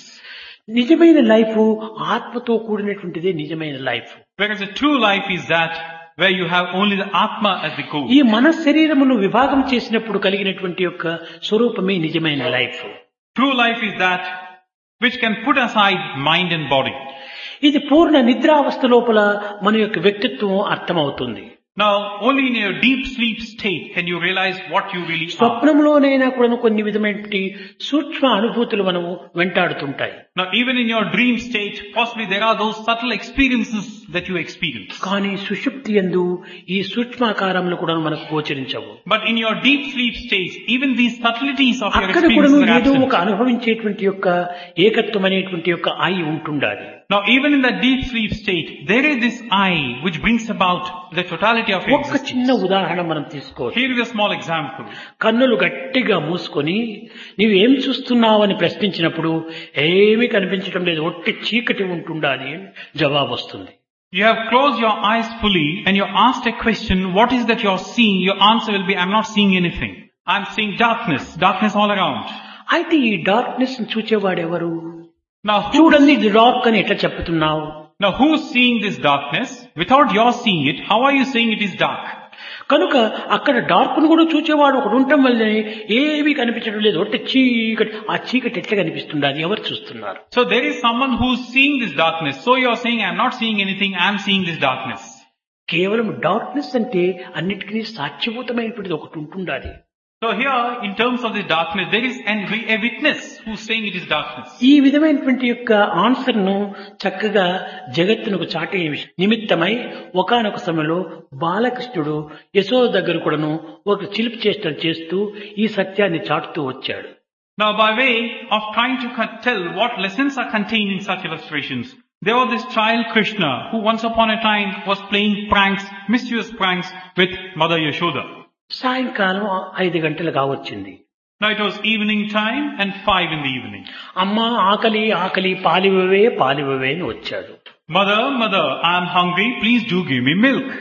నిజమైన లైఫ్ ఆత్మతో కూడినటువంటిదే నిజమైన life. Whereas a true life is that where you have only the Atma as the core. ఈ మన శరీరమును విభాగం చేసినప్పుడు కలిగినటువంటి యొక్క స్వరూపమే నిజమైన life. True life is that which can put aside mind and body. ఇది పూర్ణ నిద్రావస్థ లోపల మన యొక్క వ్యక్తిత్వం అర్థమవుతుంది. Now, only in your deep sleep state can you realize what you really are. స్వప్నంలోనైనా కూడా కొన్ని విధమైనటువంటి సూక్ష్మ అనుభూతులు మనము వెంటాడుతుంటాయి. Now, even in your dream state, possibly there are those subtle experiences that you experience. కానీ సుషుప్తి యందు ఈ సూక్ష్మాకారములు కూడా మనకు గోచరించవు. But in your deep sleep state, even these subtleties of your అక్కడ కూడా experiences are ఏదో ఒక absent. అనుభవించేటువంటి యొక్క ఏకత్వం అనేటువంటి యొక్క ఐ ఉంటుండాలి. Now, even in that deep sleep state, there is this I which brings about the totality of your ఒక్క existence. చిన్న ఉదాహరణ మనం తీసుకోవచ్చు. Here is a small example. కన్నులు గట్టిగా మూసుకొని నీవు ఏం చూస్తున్నావు అని ప్రశ్నించినప్పుడు ఏమీ కనిపించడం లేదు, ఒట్టి చీకటి ఉంటుండాలి అని జవాబు వస్తుంది. You have closed your eyes fully and you're asked a question, what is that you're seeing? Your answer will be, I'm not seeing anything. I'm seeing darkness, darkness all around. అయితే ఈ డార్క్నెస్ చూచేవాడెవరు? Now, చూడండి ఇది dark అని ఎట్లా చెప్తున్నావు? who's seeing this darkness? Without your seeing it, how are you saying it is dark? కనుక అక్కడ dark ను కూడా చూచేవాడు ఒకడు ఉండటం వల్లనే ఏమీ కనిపించడం లేదు, ఒట్టి చీకటి. ఆ చీకటి ఎట్లా కనిపిస్తుంది? అది ఎవరు చూస్తున్నారు? So there is someone who's seeing this darkness. So you're saying, I'm not seeing anything, I'm seeing this darkness. కేవలం డార్క్నెస్ అంటే అన్నిటికీ సాక్ష్యభూతమైనటువంటిది ఒకటి ఉంటుండాలి. So here, in terms of this darkness, there is a witness who's saying it is darkness. ఈ విధమైనటువంటి యొక్క answer ను చక్కగా జగత్తునకు చాటే నిమిత్తమై ఒకానొక సమయంలో బాలకృష్ణుడు యశోద దగ్గర కూడాను ఒక చిలిపి చేష్టలు చేస్తూ ఈ సత్యాన్ని చాటుతూ వచ్చాడు. Now by way of trying to tell what lessons are contained in such illustrations, there was this child Krishna who once upon a time was playing pranks, mischievous pranks with Mother Yashoda. సాయంకాలం 5 గంటలు కావచ్చింది. Now it was evening time and 5 in the evening. అమ్మా ఆకలి ఆకలి పాలివవే పాలివవే అని వచ్చాడు. Mother, I am hungry, please do give me milk.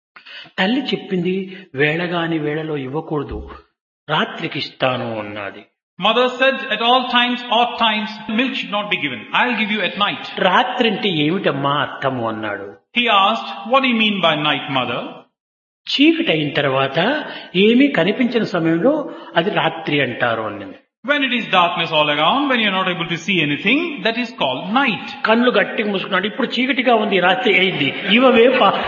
తల్లి చెప్పింది వేళగాని వేళలో ఇవ్వకూడదు, రాత్రికి ఇస్తాను అన్నది. Mother said at all times, odd times, milk should not be given. I'll give you at night. రాత్రి అంటే ఏమిటమ్మా అర్థము అన్నాడు. He asked, what do you mean by night, mother? చీకటి అయిన తర్వాత ఏమీ కనిపించిన సమయంలో అది రాత్రి అంటారు అన్నది. When it is darkness all around, when you're not able to see anything, that is called night. కళ్ళు గట్టిగా మూసుకున్నాడు, ఇప్పుడు చీకటిగా ఉంది, రాత్రి అయింది, ఇవవే పాలు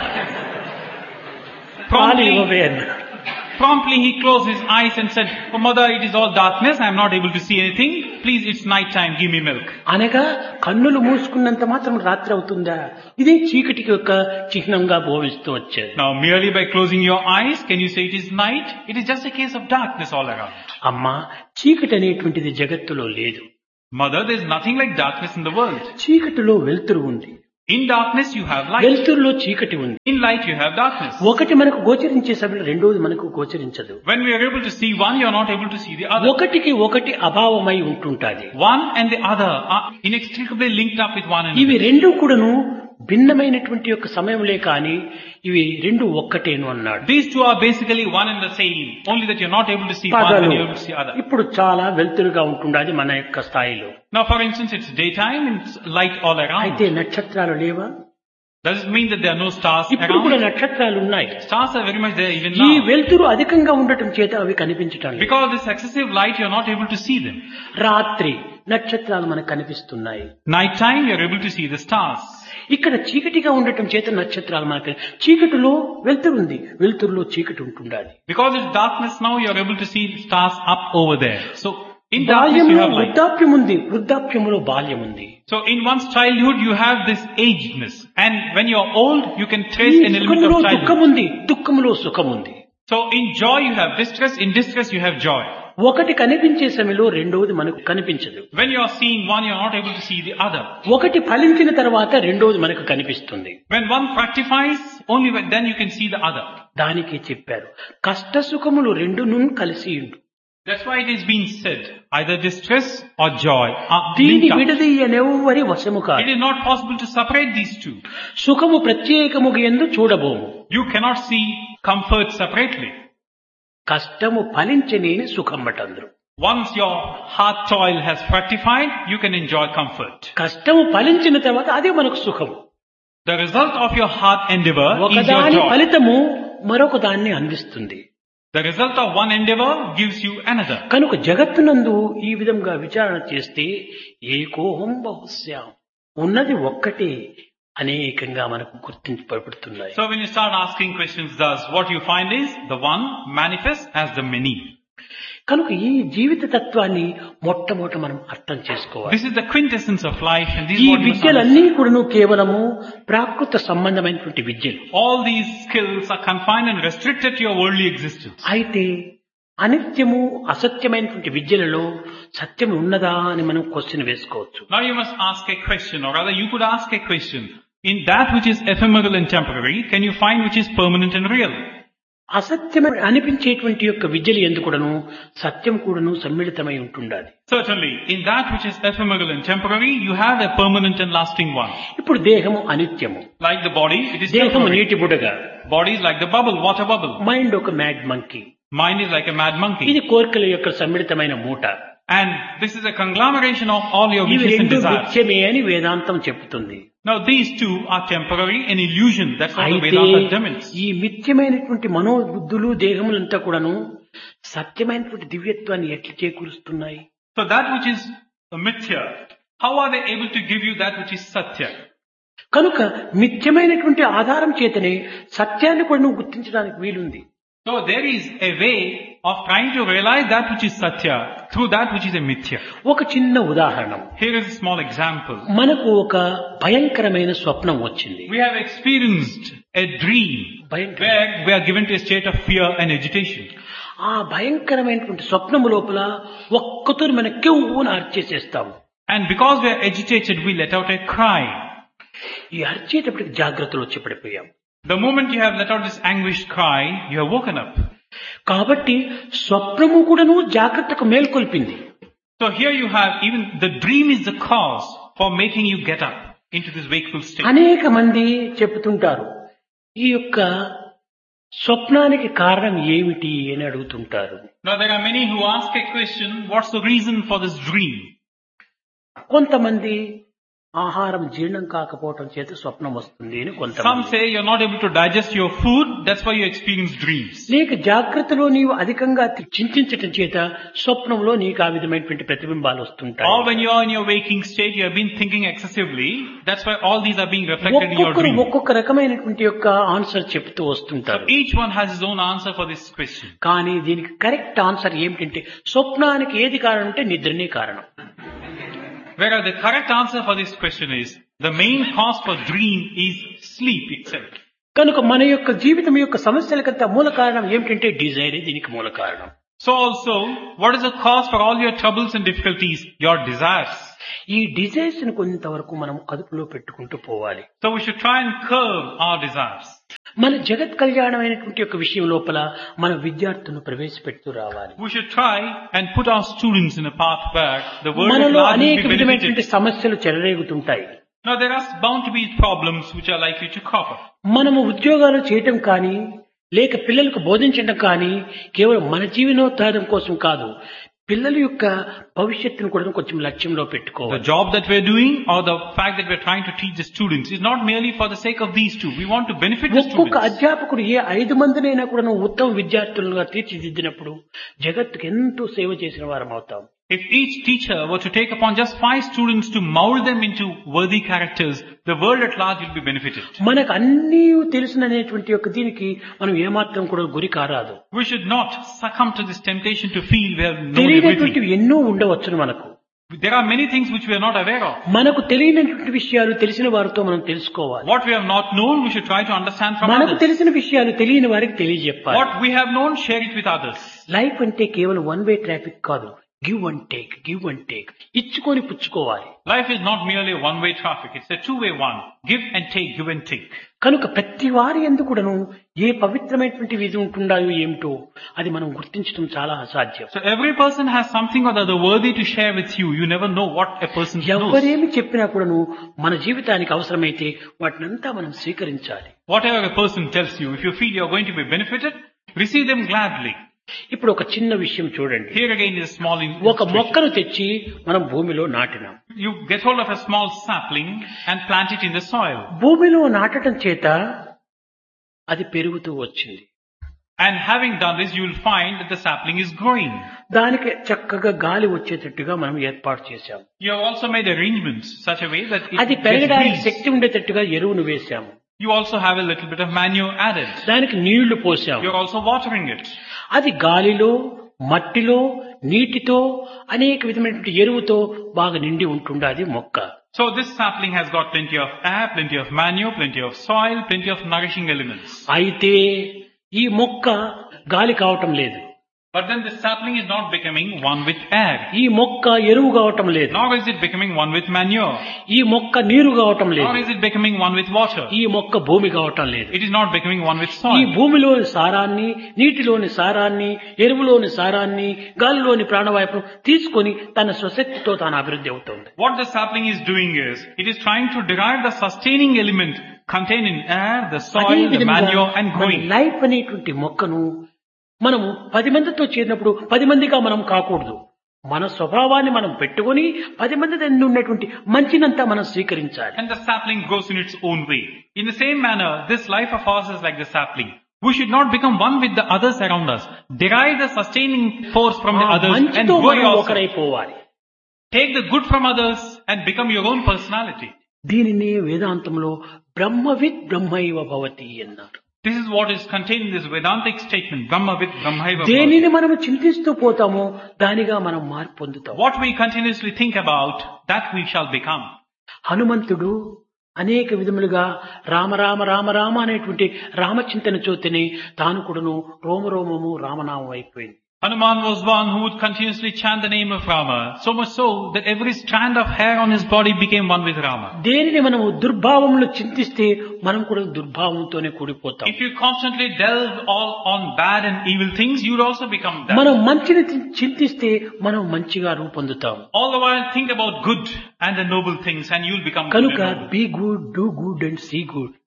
ఇవవే అన్నాడు. Promptly he closed his eyes and said, "Oh mother, it is all darkness, I am not able to see anything. Please, it's night time, give me milk." అనగా కన్నులు మూసుకున్నంత మాత్రం రాత్రి అవుతుందా? ఇదే చీకటికి యొక్క చిహ్నంగా భావిస్తూ వచ్చేది. Now merely by closing your eyes, can you say it is night? It is just a case of darkness all around. అమ్మా, చీకటి అనేటువంటిది జగత్తులో లేదు. Mother, there is nothing like darkness in the world. చీకటిలో వెలుతురు ఉంది, In darkness you have light. వెలుతురులో చీకటి ఉంది. In light you have darkness. ఒకటి మనకు గోచరించే సమయంలో రెండోది మనకు గోచరించదు. When we are able to see one, you are not able to see the other. ఒకటికి ఒకటి అభావమై ఉంటుంటాది. One and the other are inextricably linked up with one ఇవి another. రెండు కూడాను భిన్నమైనటువంటి యొక్క సమయంలే కాని ఇవి రెండు ఒక్కటేను అన్నాడు. These two are basically one and the same, only that you are not able to see one పగలు and you are able to see other. ఇప్పుడు చాలా వెలుతురుగా ఉంటుండాది మన యొక్క స్థాయిలో. Now for instance, it's daytime and it's light all around. అయితే నక్షత్రాలు లేవా? Does it mean that there are no stars ఇప్పుడు కూడా around? నక్షత్రాలు ఉన్నాయి. Stars are very much there even ఈ now. వెలుతురు అధికంగా ఉండటం చేత అవి కనిపించటం లేదు. Because this excessive light, you are not able to see them. రాత్రి నక్షత్రాలు మనకు కనిపిస్తున్నాయి. Night time, you are able to see the stars. ఇక్కడ చీకటిగా ఉండటం చేత నక్షత్రాలు మనకు, చీకటిలో వెలుతురు ఉంది, వెలుతురులో చీకటి ఉంటుండాలి. Because it's darkness now, you are able to see stars up over there. So in darkness బాల్యంలో you have light. వృద్ధాప్యం ఉంది, వృద్ధాప్యంలో బాల్యం ఉంది. So in one's childhood you have this agedness, and when you are old you can trace ఈ an element సుఖములో of దుఃఖం childhood. ఉంది, దుఃఖములో సుఖం ఉంది. So in joy you have distress, in distress you have joy. ఒకటి కనిపించే సమయంలో రెండోది మనకు కనిపించదు. When you are seeing one, you are not able to see the other. ఒకటి ఫలించిన తర్వాత రెండోది మనకు కనిపిస్తుంది. When one fructifies, only then you can see the other. దానికి చెప్పారు, కష్ట సుఖములు రెండును కలిసి ఉండు. That's why it is being said, either distress or joy are దీని linked up. విడదీయనెవ్వరి వశము It కాదు. is not possible to separate these two. సుఖము ప్రత్యేకముగా ఎందు చూడబోము, You cannot see comfort separately. కష్టము ఫలించనేని సుఖం బటందరు. Once your hard toil has fructified, you can enjoy comfort. కష్టము ఫలించిన తర్వాత అదే మనకు సుఖము. The result of your hard endeavor is your ఒకదాని joy. ఫలితము మరొక దాన్ని అందిస్తుంది. The result of one endeavor gives you another. కనుక జగత్తునందు ఈ విధంగా విచారణ చేస్తే ఏకోహం బహుశ్యాం, ఉన్నది ఒక్కటే అనేకంగా మనకు గుర్తింపబడుతున్నాయి. So when you start asking questions thus, what you find is the one manifests as the many. కనుక ఈ జీవిత తత్వాన్ని మొట్టమొదట మనం అర్థం చేసుకోవాలి. This is the quintessence of life, and this ఈ is what you must విద్యలన్నీ understand. కూడాను కేవలము ప్రాకృత సంబంధమైనటువంటి విద్యలు. All these skills are confined and restricted to your worldly existence. అయితే అనిత్యము అసత్యమైనటువంటి విద్యలలో సత్యం ఉన్నదా అని మనం క్వశ్చన్ వేసుకోవచ్చు. Now you must ask a question, or rather you could ask a question. In that which is ephemeral and temporary, can you find which is permanent and real? అసత్యం అనిపించేటువంటి యొక్క విద్యలు ఎందుకుడను సత్యం కూడాను సమ్మిళితమై ఉంటుండాలి. Certainly, in that which is ephemeral and temporary, you have a permanent and lasting one. ఇప్పుడు దేహము అనిత్యము, Like the body, it is దేహము temporary. నీటి బుడగ, Body is like the bubble, water bubble. Mind ఒక mad monkey, Mind is like a mad monkey. ఇది కోరికల యొక్క సమ్మిళితమైన మూట. And this is a conglomeration of all your ఇవి wishes and రెండు desires. మిథ్యమే అని వేదాంతం చెప్తుంది. Now these two are temporary, an illusion. That's what the అయితే Vedanta determines. ఈ మిథ్యమైనటువంటి మనోబుద్ధులు దేహములంతా కూడాను సత్యమైనటువంటి దివ్యత్వాన్ని ఎట్లా చేకూరుస్తున్నాయి? So that which is a mithya, how are they able to give you that which is satya? కనుక మిథ్యమైనటువంటి ఆధారం చేతనే సత్యాన్ని కూడా నువ్వు గుర్తించడానికి వీలుంది. So there is a way of trying to realize that which is satya through that which is a mithya. ఒక చిన్న ఉదాహరణ, Here is a small example. మనకు ఒక భయంకరమైన స్వప్నం వచ్చింది. We have experienced a dream where we are given to a state of fear and agitation. ఆ భయంకరమైనటువంటి స్వప్నము లోపల ఒక్కతోని మన కెవ్వును అర్చేసేస్తాము. And because we are agitated, we let out a cry. ఈ అర్చేటప్పటికి జాగ్రత్తలు వచ్చి పడిపోయాం. The moment you have let out this anguished cry, you have woken up. కాబట్టి స్వప్నము కూడాను జాగ్రత్తకు మేల్కొల్పింది. So here you have even the dream is the cause for making you get up into this wakeful state. అనేక మంది చెబుతుంటారు, ఈ యొక్క స్వప్నానికి కారణం ఏమిటి అని అడుగుతుంటారు. Now there are many who ask a question, what's the reason for this dream? కొంతమంది ఆహారం జీర్ణం కాకపోవటం చేత స్వప్నం వస్తుంది అని Some కొంతమంది. say you're not able to digest your food, that's why you experience dreams. లేక జాగ్రత్తలో నీవు అధికంగా చింతించటం చేత స్వప్నంలో నీకు ఆ విధమైనటువంటి ప్రతిబింబాలు వస్తుంటాయి. Or when you are in your waking state, you have been thinking excessively, that's why all these are being reflected in your ఒక్కొక్కరు dream. ఒక్కొక్క రకమైనటువంటి యొక్క ఆన్సర్ చెప్తూ వస్తుంటారు. Each one has his own answer for this question. కానీ దీనికి correct answer ఏమిటంటే స్వప్నానికి ఏది కారణం అంటే నిద్రనే కారణం. Whereas the correct answer for this question is, the main cause for dream is sleep itself. కనుక మన యొక్క జీవితం యొక్క సమస్యలకంతా మూల కారణం ఏమిటంటే డిజైరే దీనికి మూల కారణం. So also, what is the cause for all your troubles and difficulties? Your desires. ఈ డిజైర్స్ ని కొంతవరకు మనం అదుపులో పెట్టుకుంటూ పోవాలి. So we should try and curb our desires. మన జగత్ కళ్యాణమైనటువంటి యొక్క విషయం లోపల మన విద్యార్థులను ప్రవేశపెడుతూ రావాలి. We should try and put our students in a path where the world at మనలో large will అనేక be benefited. విధమైనటువంటి సమస్యలు చెలరేగుతుంటాయి. Now there are bound to be problems which are likely to crop up. మనము ఉద్యోగాలు చేయటం కానీ లేక పిల్లలకు బోధించడం కానీ కేవలం మన జీవనోద్ధారం కోసం కాదు, పిల్లల యొక్క భవిష్యత్తును కూడా కొంచెం లక్ష్యంలో The పెట్టుకోవాలి. job that we're doing or the fact that we're trying to teach the students is not merely for the sake of these two. We want to benefit the ఒక్కొక్క students. అధ్యాపకుడు ఏ 5 మందినైనా కూడా ఉత్తమ విద్యార్థులుగా తీర్చిదిద్దినప్పుడు జగత్తుకు ఎంతో సేవ చేసిన వారం అవుతాం. If each teacher were to take upon just 5 students to mold them into worthy characters, the world at large will be benefited. మనకు అన్నీ తెలుసుననేటువంటి యొక్క దీనికి మనం ఏమాత్రం కూడా గురి కారాదు. We should not succumb to this temptation to feel we have known తెలియనటువంటివి everything. ఎన్నో ఉండవచ్చును మనకు. There are many things which we are not aware of. మనకు తెలియనటువంటి విషయాలు తెలిసిన వారితో మనం తెలుసుకోవాలి. What we have not known, we should try to understand from మనకు others. తెలిసిన విషయాలు తెలియని వారికి తెలియజెప్పాలి. What we have known, share it with others. Life అంటే కేవలం వన్ వే ట్రాఫిక్ కాదు, give and take, give and take, ఇచ్చుకొని పుచ్చుకోవాలి. Life is not merely a one-way traffic, it's a two-way one. Give and take, give and take. కనుక ప్రతి వారి యందు కూడాను ఏ పవిత్రమైనటువంటి విధి ఉంటుండాయో ఏమిటో అది మనం గుర్తించడం చాలా అసాధ్యం. So every person has something or the other worthy to share with you. You never know what a person knows. ఎవరేమి చెప్పినా కూడాను మన జీవితానికి అవసరమైతే వాటినంతా మనం స్వీకరించాలి. Whatever a person tells you, if you feel you are going to be benefited, receive them gladly. ఇప్పుడు ఒక చిన్న విషయం చూడండి. Here again is a small ఒక illustration. మొక్కను తెచ్చి మనం భూమిలో నాటినాం. You get hold of a small sapling and plant it in the soil. భూమిలో నాటడం చేత అది పెరుగుతూ వచ్చింది. And having done this, you will find that the sapling is growing. దానికి చక్కగా గాలి వచ్చేటట్టుగా మనం ఏర్పాటు చేశాం. You have also made arrangements such a way that అది it gets పెరగడానికి breeze. శక్తి ఉండేటట్టుగా ఎరువును వేశాము. You also have a little bit of manure added. దానికి నీళ్లు పోసాము. You're also watering it. అది గాలిలో, మట్టిలో, నీటితో అనేక విధమైనటువంటి ఎరువుతో బాగా నిండి ఉంటుండాది మొక్క. So this sapling has got plenty of air, plenty of manure, plenty of soil, plenty of nourishing elements. అయితే ఈ మొక్క గాలి కావటం లేదు, But then the sapling is not becoming one with air. ఈ మొక్క ఎరువు కావటం లేదు, Nor is it becoming one with manure. ఈ మొక్క నీరు కావటం లేదు, Nor is it becoming one with water. ఈ మొక్క భూమి కావటం లేదు. It is not becoming one with ఈ soil. భూమిలోని సారాన్ని, నీటిలోని సారాన్ని, ఎరువులోని సారాన్ని, గాలిలోని ప్రాణవాయువును తీసుకొని తన స్వశక్తితో తాను అభివృద్ధి అవుతుంది. What the sapling is doing is, it is trying to derive the sustaining element contained in air, the soil, the manure and growing. Life అనేటువంటి మొక్కను మనము 10 మందితో చేరినప్పుడు 10 మందిగా మనం కాకూడదు. మన స్వభావాన్ని మనం పెట్టుకొని 10 మంది దగ్గర ఉన్నటువంటి మంచినంతా మనం స్వీకరించాలి. And the sapling grows in its own way. In the same manner, this life of ours is like the sapling. We should not become one with the others around us. Derive the sustaining force from the others and మంచితో grow మనం yourself. ఒకరైపోవాలి. Take the good from others and become your own personality. దీనిని వేదాంతంలో బ్రహ్మవిత్ బ్రహ్మైవ భవతి అన్నారు. This is what is contained in this Vedantic statement, Brahmavid Brahmaiva. దేనిని మనం చింతిస్తూ పోతామో దానిగా మనం మార్పు పొందుతాం. What we continuously think about, that we shall become. హనుమంతుడు అనేక విధములుగా రామ రామ రామ రామ అనేటువంటి రామచింతన చోతిని తాను కూడాను రోమరోమము రామనామం అయిపోయింది. Hanuman was one who would continuously chant the name of Rama, so much so that every strand of hair on his body became one with Rama. దేనిని మనము దుర్భావంలో చింతిస్తే మనం కూడా దుర్భావంతోనే కూడిపోతాం. If you constantly delve all on bad and evil things, you will also become that. మనం మంచిని చింతిస్తే మనం మంచిగా రూపొందుతాం. All the while think about good and the noble things and you will become good కనుక and noble. Be good, do good and see good.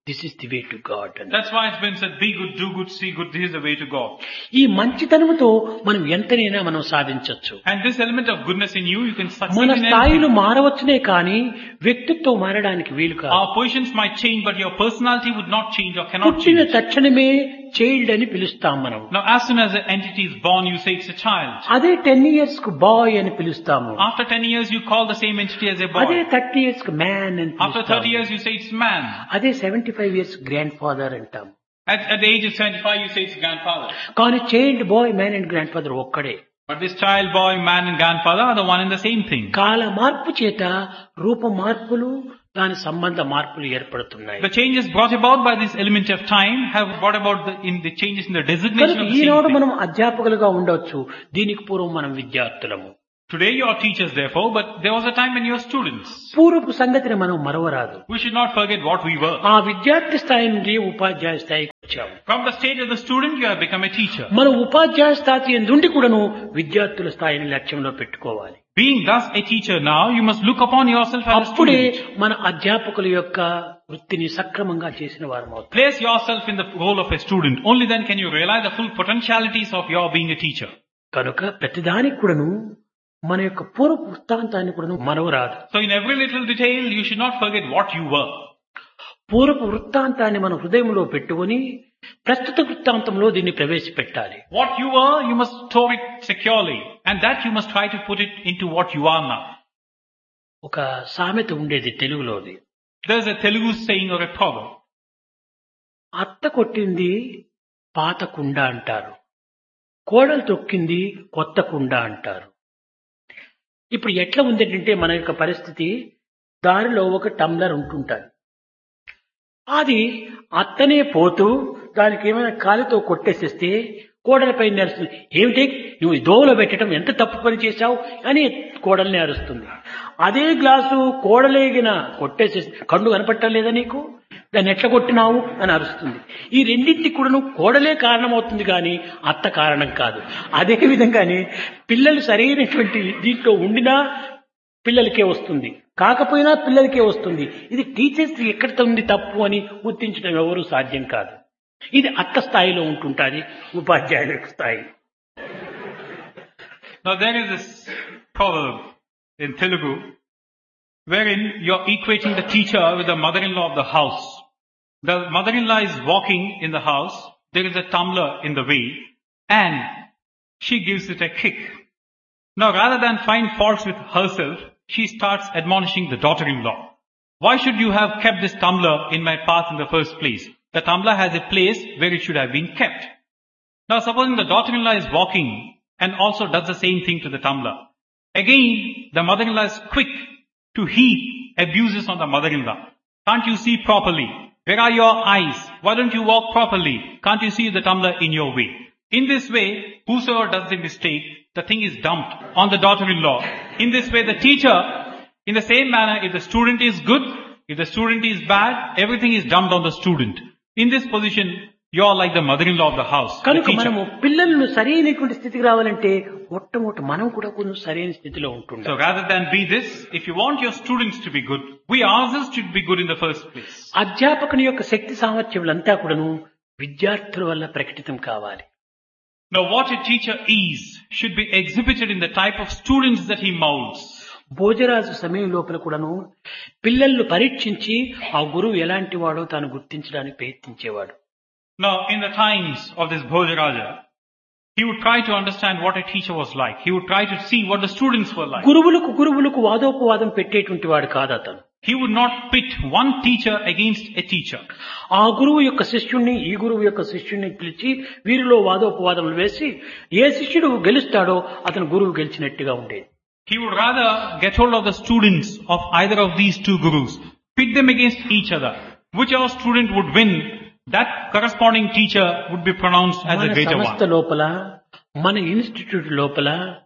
This is the way to God అని. That's why it's been said, be good, do good, see good, this is the way to God. ఈ మంచితనముతో మనం ఎంతనైనా మనం సాధించవచ్చు. And this element of goodness in you, you can succeed మన in స్థాయిలు anything. మారవచ్చునే కానీ వ్యక్తిత్వం మారడానికి వీలు కాదు. Our positions might change, but your personality would not change or cannot పుట్టిన change. తక్షణమే చైల్డ్ అని పిలుస్తాం మనం. Now, as soon as the entity is born, you say it's a child. అదే 10 years కు బాయ్ అని పిలుస్తాము. After 10 years, you call the same entity as a అదే boy. 30 years కు మ్యాన్ అని After 30 పిలుస్తాము. years, you say it's man. అదే 75 years grand father అంటాం. At the age of 75, you say it's grandfather. కానీ child bye man and grand father ఒక్కడే. But this child, boy, man and grandfather are the one and the same thing. కాల మార్పు చేత రూప మార్పులు దాని సంబంధ మార్పులు ఏర్పడుతున్నాయి. The changes brought about by this element of time have brought about the changes in the designation కనుక of the same Eenadu thing. మనం అధ్యాపకులుగా ఉండొచ్చు, దీనికి పూర్వం మనం విద్యార్థులము. Today you are teachers therefore, but there was a time when you were students. పూర్వపు సంగతిని మనం మరవరాదు. We should not forget what we were. ఆ విద్యార్థి స్థాయి నుండి ఉపాధ్యాయ స్థాయికి వచ్చాము. From the stage of the student, you have become a teacher. మనం ఉపాధ్యాయ స్థాయి నుండి కూడాను విద్యార్థుల స్థాయిని లక్ష్యంలో పెట్టుకోవాలి. Being thus a teacher now, you must look upon yourself as a అప్పుడే student. మన అధ్యాపకుల యొక్క వృత్తిని సక్రమంగా చేసిన వారం అవుతాం. Place yourself in the role of a student. Only then can you realize the full potentialities of your being a teacher. కనుక ప్రతిదానికి కూడాను మన యొక్క పూర్వ వృత్తాంతాన్ని కూడాను మరవరాదు. So in every little detail, you should not forget what you were. పూర్వపు వృత్తాంతాన్ని మన హృదయంలో పెట్టుకొని ప్రస్తుత వృత్తాంతంలో దీన్ని ప్రవేశపెట్టాలి. What you were, you must store it securely. And that you must try to put it into what you are now. ఒక సామెత ఉండేది తెలుగులోది. There's a Telugu saying or a proverb. అత్త కొట్టింది పాత కుండ అంటారు, కోడలు తొక్కింది కొత్త కుండ అంటారు. ఇప్పుడు ఎట్లా ఉందంటే మన యొక్క పరిస్థితి, దారిలో ఒక టంబ్లర్ ఉంటుంటారు, అది అత్తనే పోతూ దానికి ఏమైనా కాలితో కొట్టేసేస్తే కోడలపై నడుస్తుంది. ఏమిటి నువ్వు దోవలో పెట్టడం ఎంత తప్పు పని చేశావు అని కోడల్ని అరుస్తుంది. అదే గ్లాసు కోడలేగిన కొట్టేసేసి కళ్ళు కనపట్టలేదా నీకు, దాన్ని ఎట్లా కొట్టినావు అని అరుస్తుంది. ఈ రెండింటికి కూడా కోడలే కారణమవుతుంది కానీ అత్త కారణం కాదు. అదే విధంగానే పిల్లలు సరైనటువంటి దీంట్లో ఉండినా పిల్లలకే వస్తుంది, కాకపోయినా పిల్లలకే వస్తుంది. ఇది టీచర్స్ ఎక్కడ ఉంది తప్పు అని గుర్తించడం ఎవరు సాధ్యం కాదు. ఇది అత్త స్థాయిలో ఉంటుంటుంది, ఉపాధ్యాయుల స్థాయి. Now there is this proverb in Telugu wherein you're equating the teacher with the mother-in-law of the house. The mother-in-law is walking in the house, there is a tumbler in the way, and she gives it a kick. Now rather than find faults with herself, she starts admonishing the daughter-in-law. Why should you have kept this tumbler in my path in the first place? The tumbler has a place where it should have been kept. Now supposing the daughter-in-law is walking and also does the same thing to the tumbler. Again, the mother-in-law is quick to heap abuses on the mother-in-law. Can't you see properly? Where are your eyes? Why don't you walk properly? Can't you see the tumbler in your way? In this way, whosoever does the mistake, the thing is dumped on the daughter-in-law. In this way, the teacher, in the same manner, if the student is good, if the student is bad, everything is dumped on the student. In this position, you are like the mother-in-law of the house. The కనుక teacher. మనము పిల్లలను సరైనటువంటి స్థితికి రావాలంటే మొట్టమొదటి మనం కూడా కొంచెం సరైన స్థితిలో So ఉంటుండాలి. rather than be this, if you want your students to be good, we ourselves should be good in the first place. అధ్యాపకుని యొక్క శక్తి సామర్థ్యములంతా కూడాను విద్యార్థుల వల్ల ప్రకటితం కావాలి. Now what a teacher is should be exhibited in the type of students that he molds. Bhojaraju సమయం లోపల కూడాను పిల్లలను పరీక్షించి ఆ గురువు ఎలాంటి వాడో తాను గుర్తించడానికి ప్రయత్నించేవాడు. Now in the times of this Bhojaraja, he would try to understand what a teacher was like. He would try to see what the students were like. గురువులకు వాదోపవాదం పెట్టేటువంటి వాడు కాదు అతను. He would not pit one teacher against a teacher. ఆ గురువు యొక్క శిష్యుణ్ణి ఈ గురువు యొక్క శిష్యుణ్ణి పిలిచి వీరిలో వాదోపవాదములు వేసి ఏ శిష్యుడు గెలుస్తాడో అతను గురువు గెలిచినట్టుగా ఉండేది. He would rather get hold of the students of either of these two gurus, pit them against each other. Whichever student would win, that corresponding teacher would be pronounced as a మన greater సంస్థ one. లోపల మన institute లోపల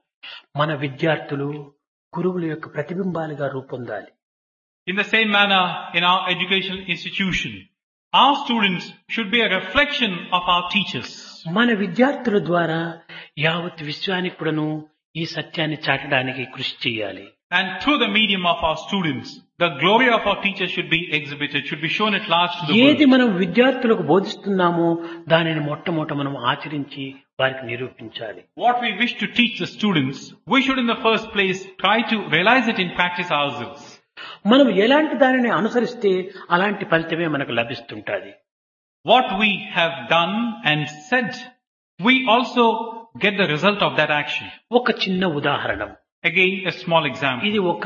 మన విద్యార్థులు గురువుల యొక్క ప్రతిబింబాలుగా రూపొందాలి. In the same manner, in our educational institution, our students should be a reflection of our teachers. మన విద్యార్థుల ద్వారా యావత్ విశ్వానికి కూడాను ఈ సత్యాన్ని చాటడానికి కృషి చేయాలి. And through the medium of our students, The glory of our teachers should be exhibited, should be shown at large to the ఏది world. మనం విద్యార్థులకు బోధిస్తున్నామో దానిని మొట్టమొదట మనం ఆచరించి వారికి నిరూపించాలి. What we wish to teach the students, we should in the first place try to realize it in practice ourselves. మనం ఎలాంటి దానిని అనుసరిస్తే అలాంటి ఫలితమే మనకు లభిస్తుంటది. What we have done and said, we also get the result of that action. ఒక చిన్న ఉదాహరణ. Again, a small example. ఇది ఒక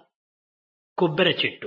కొబ్బరి చెట్టు.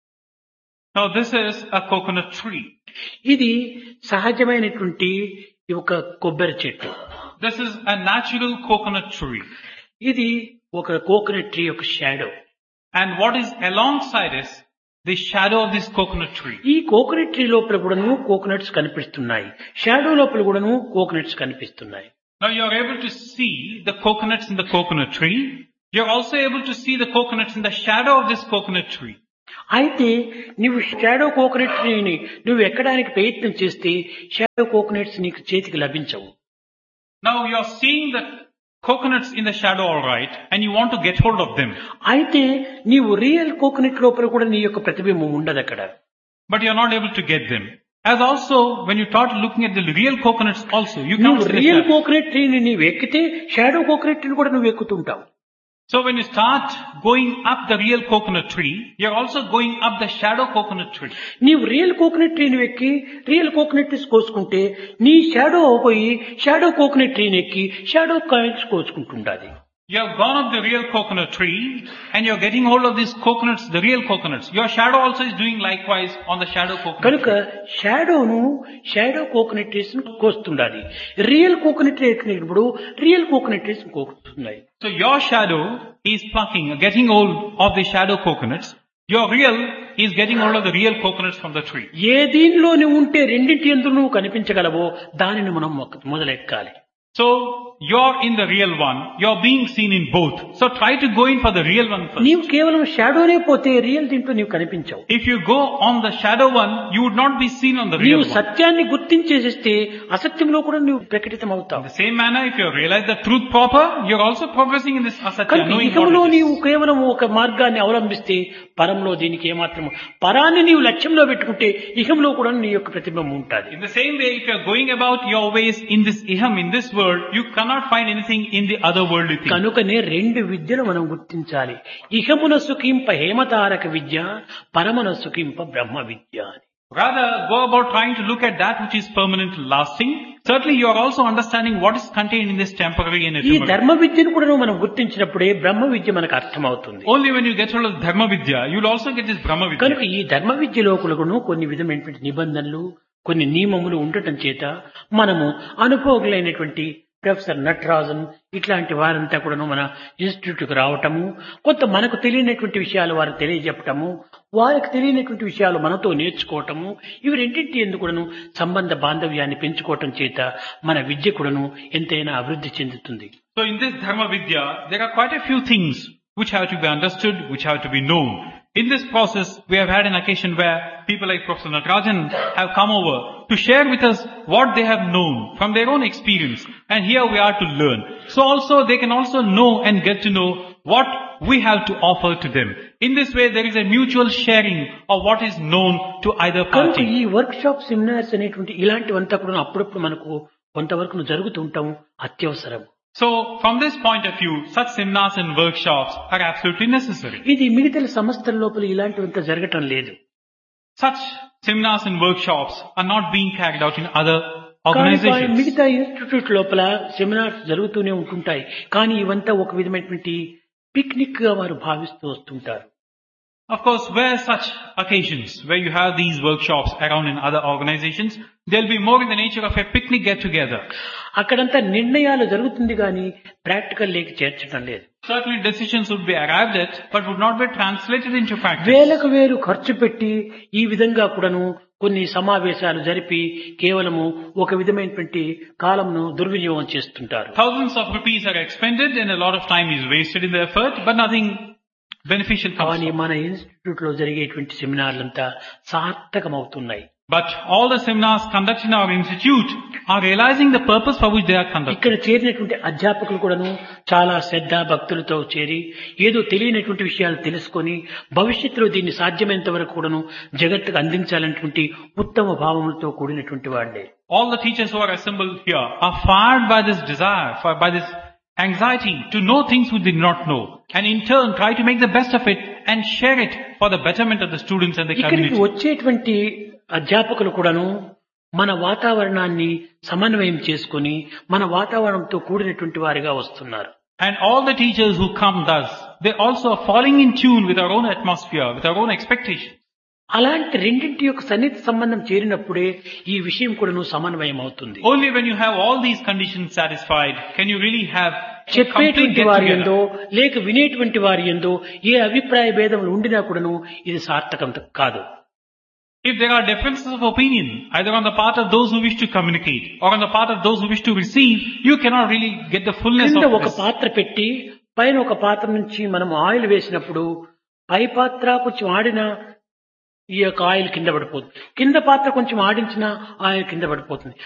Now this is a coconut tree. ఇది సహజమైనటువంటి ఒక కొబ్బరి చెట్టు. This is a natural coconut tree. ఇది ఒక కోకోనట్ ట్రీ యొక్క shadow. And what is alongside is the shadow of this coconut tree. ఈ కోకోనట్ ట్రీ లోపల కూడాను కోకోనట్స్ కనిపిస్తున్నాయి, షాడో లోపల కూడాను కోకోనట్స్ కనిపిస్తున్నాయి. Now you are able to see the coconuts in the coconut tree. You are also able to see the coconuts in the shadow of this coconut tree. అయితే నువ్వు shadow coconut ట్రీని నువ్వు ఎక్కడానికి ప్రయత్నం చేస్తే షాడో కోకోనట్స్ నీకు చేతికి లభించవు. Now you are seeing the coconuts in the shadow all right, and you want to get hold of them. అయితే నీవు రియల్ కోకోనట్ లోపల కూడా నీ యొక్క ప్రతిబింబం ఉండదు అక్కడ. But you are not able to get them. As also, when you start looking at the real coconuts also, you నువ్వు can't see real that. Coconut ట్రీని నీవు ఎక్కితే షాడో కోకోనట్ ట్రీని కూడా నువ్వు ఎక్కుతుంటావు. So when you start going up the real coconut tree, you are also going up the shadow coconut tree. నీవు real coconut ట్రీని ఎక్కి రియల్ కోకోనట్ ట్రీస్ కోసుకుంటే నీ షాడో పోయి షాడో కోకోనట్ ట్రీని ఎక్కి shadow coins కోసుకుంటుండాలి. You have gone up the real coconut tree and you are getting hold of these coconuts, the real coconuts. Your shadow also is doing likewise on the shadow coconut కనుక tree. షాడోను shadow coconut trees కోస్తుండాలి. Real coconut tree ఎక్కినప్పుడు real coconut trees కోస్తున్నాయి. So your shadow is plucking, getting hold of the shadow coconuts. Your real is getting hold of the real coconuts from the tree. ఏ దీనిలో నువ్వు ఉంటే రెండింటి యందు నువ్వు కనిపించగలవో దానిని మనం మొదలెక్కాలి. So you're in the real one. You're being seen in both. So try to go in for the real one first. నీవు కేవలం షాడోనే పోతే రియల్ దీంట్లో నీవు కనిపించవు. If you go on the shadow one, you would not be seen on the real నీవు one. సత్యాన్ని గుర్తించేసిస్తే అసత్యంలో కూడా నువ్వు ప్రకటితం అవుతావు. In the same manner, if you realize the truth proper, you're also progressing in this asatya, కనుక knowing ఇహంలో what it నీవు is. కేవలం ఒక మార్గాన్ని అవలంబిస్తే పరంలో దీనికి ఏమాత్రము పరాన్ని నీవు లక్ష్యంలో పెట్టుకుంటే ఇహంలో కూడా నీ యొక్క ప్రతిబింబం ఉంటుంది. In the same way, if you're going about your ways in this iham, in this world, you cannot find anything in the other worldly thing. కనుకనే రెండు విద్యలు మనం గుర్తించాలి. ఇహమున సుఖింప హేమతారక విద్య, పరమన సుఖింప బ్రహ్మ విద్య అని. Rather, go about trying to look at that which is permanent and lasting. Certainly, you are also understanding what is contained in this temporary and ఈ ephemeral. ధర్మ విద్యను కూడా మనం గుర్తించినప్పుడే బ్రహ్మ విద్య మనకు అర్థమవుతుంది. Only when you get hold of Dharma Vidya, you'll also get this Brahma కనుక Vidya. ఈ ధర్మ విద్య లోపలను కొన్ని విధమైనటువంటి నిబంధనలు, కొన్ని నియమములు ఉండటం చేత మనము అనుభవజ్ఞులైనటువంటి ప్రొఫెసర్ నటరాజన్ ఇట్లాంటి వారంతా కూడాను మన ఇన్స్టిట్యూట్ కు రావటము, కొంత మనకు తెలియనటువంటి విషయాలు వారు తెలియజెప్పటము, వారికి తెలియనటువంటి విషయాలు మనతో నేర్చుకోవటము, ఇవి రెండింటి ఎందుకు కూడాను సంబంధ బాంధవ్యాన్ని పెంచుకోవటం చేత మన విద్య కూడాను ఎంతైనా అభివృద్ధి చెందుతుంది. So in this Dharma Vidya, there are quite a few things which have to be understood, which have to be known. In this process, we have had an occasion where people like Professor Natarajan have come over to share with us what they have known from their own experience. And here we are to learn. So also they can also know and get to know what we have to offer to them. In this way, there is a mutual sharing of what is known to either కనుక party. ఈ work shop seminars అనేటువంటి ఇలాంటివంతా కూడా అప్పుడప్పుడు మనకు కొంతవరకు జరుగుతూ ఉంటాం అత్యవసరం. So from this point of view, such seminars and workshops are absolutely necessary. ఇది మిగతా సంస్థల లోపల ఇలాంటివంతా జరగటం లేదు. Such seminars and workshops are not being carried out in other కానీ organizations. మిగతా ఇన్స్టిట్యూట్ లోపల సెమినార్స్ జరుగుతూనే ఉంటుంటాయి. కానీ ఇవంతా ఒక విధమైనటువంటి పిక్నిక్ గా వారు భావిస్తూ వస్తుంటారు. Of course, where such occasions, where you have these workshops around in other organizations, they'll be more in the nature of a picnic get-together. అక్కడంతా నిర్ణయాలు జరుగుతుంది కానీ ప్రాక్టికల్ లేక చేర్చడం లేదు. Certainly decisions would be arrived at, but would not be translated into practice. వేలకు వేలు ఖర్చు పెట్టి ఈ విధంగా కూడాను కొన్ని సమావేశాలు జరిపి కేవలము ఒక విధమైనటువంటి కాలంను దుర్వినియోగం చేస్తుంటారు. Thousands of rupees are expended and a lot of time is wasted in the effort, but nothing beneficial comes కానీ from it. మన ఇన్స్టిట్యూట్ లో జరిగేటువంటి సెమినార్లంతా సార్థకమవుతున్నాయి. But all the seminars conducted in our institute are realizing the purpose for which they are conducted. ఇక్కడ చేరినటువంటి అధ్యాపకులు కూడాను చాలా శ్రద్ధ భక్తులతో చేరి ఏదో తెలియనటువంటి విషయాలు తెలుసుకొని భవిష్యత్తులో దీన్ని సాధ్యమైనంత వరకు కూడాను జగత్తుకు అందించాలనేటువంటి ఉత్తమ భావములతో కూడినటువంటి వాళ్ళే. All the teachers who are assembled here are fired by this desire, by this anxiety to know things we did not know, and in turn try to make the best of it and share it for the betterment of the students and the ఇక్కడికి community. వచ్చేటువంటి అధ్యాపకులు కూడాను మన వాతావరణాన్ని సమన్వయం చేసుకొని మన వాతావరణంతో కూడినటువంటి వారిగా వస్తున్నారు. And all the teachers who come thus, they also are falling in tune with our own atmosphere, with our own expectations. అలాంటి రెండింటి యొక్క సన్నిహిత సంబంధం చేరినప్పుడే ఈ విషయం కూడాను సమన్వయం అవుతుంది. Only when you have all these conditions satisfied can you really have a complete చెప్పేటువంటి get వారి together. ఎందో లేక వినేటువంటి వారి ఎందో ఏ అభిప్రాయ భేదములు ఉండినా కూడాను ఇది సార్థకం కాదు. If there are differences of opinion, either on the part of those who wish to communicate or on the part of those who wish to receive, you cannot really get the fullness కింద of ఒక this. పాత్ర పెట్టి పైన ఒక పాత్ర నుంచి మనం oil వేసినప్పుడు పై పాత్ర కొంచెం ఆడిన ఈ యొక్క ఆయిల్ కింద పడిపోతుంది, కింద పాత్ర కొంచెం ఆడించిన ఆయిల్ కింద పడిపోతుంది.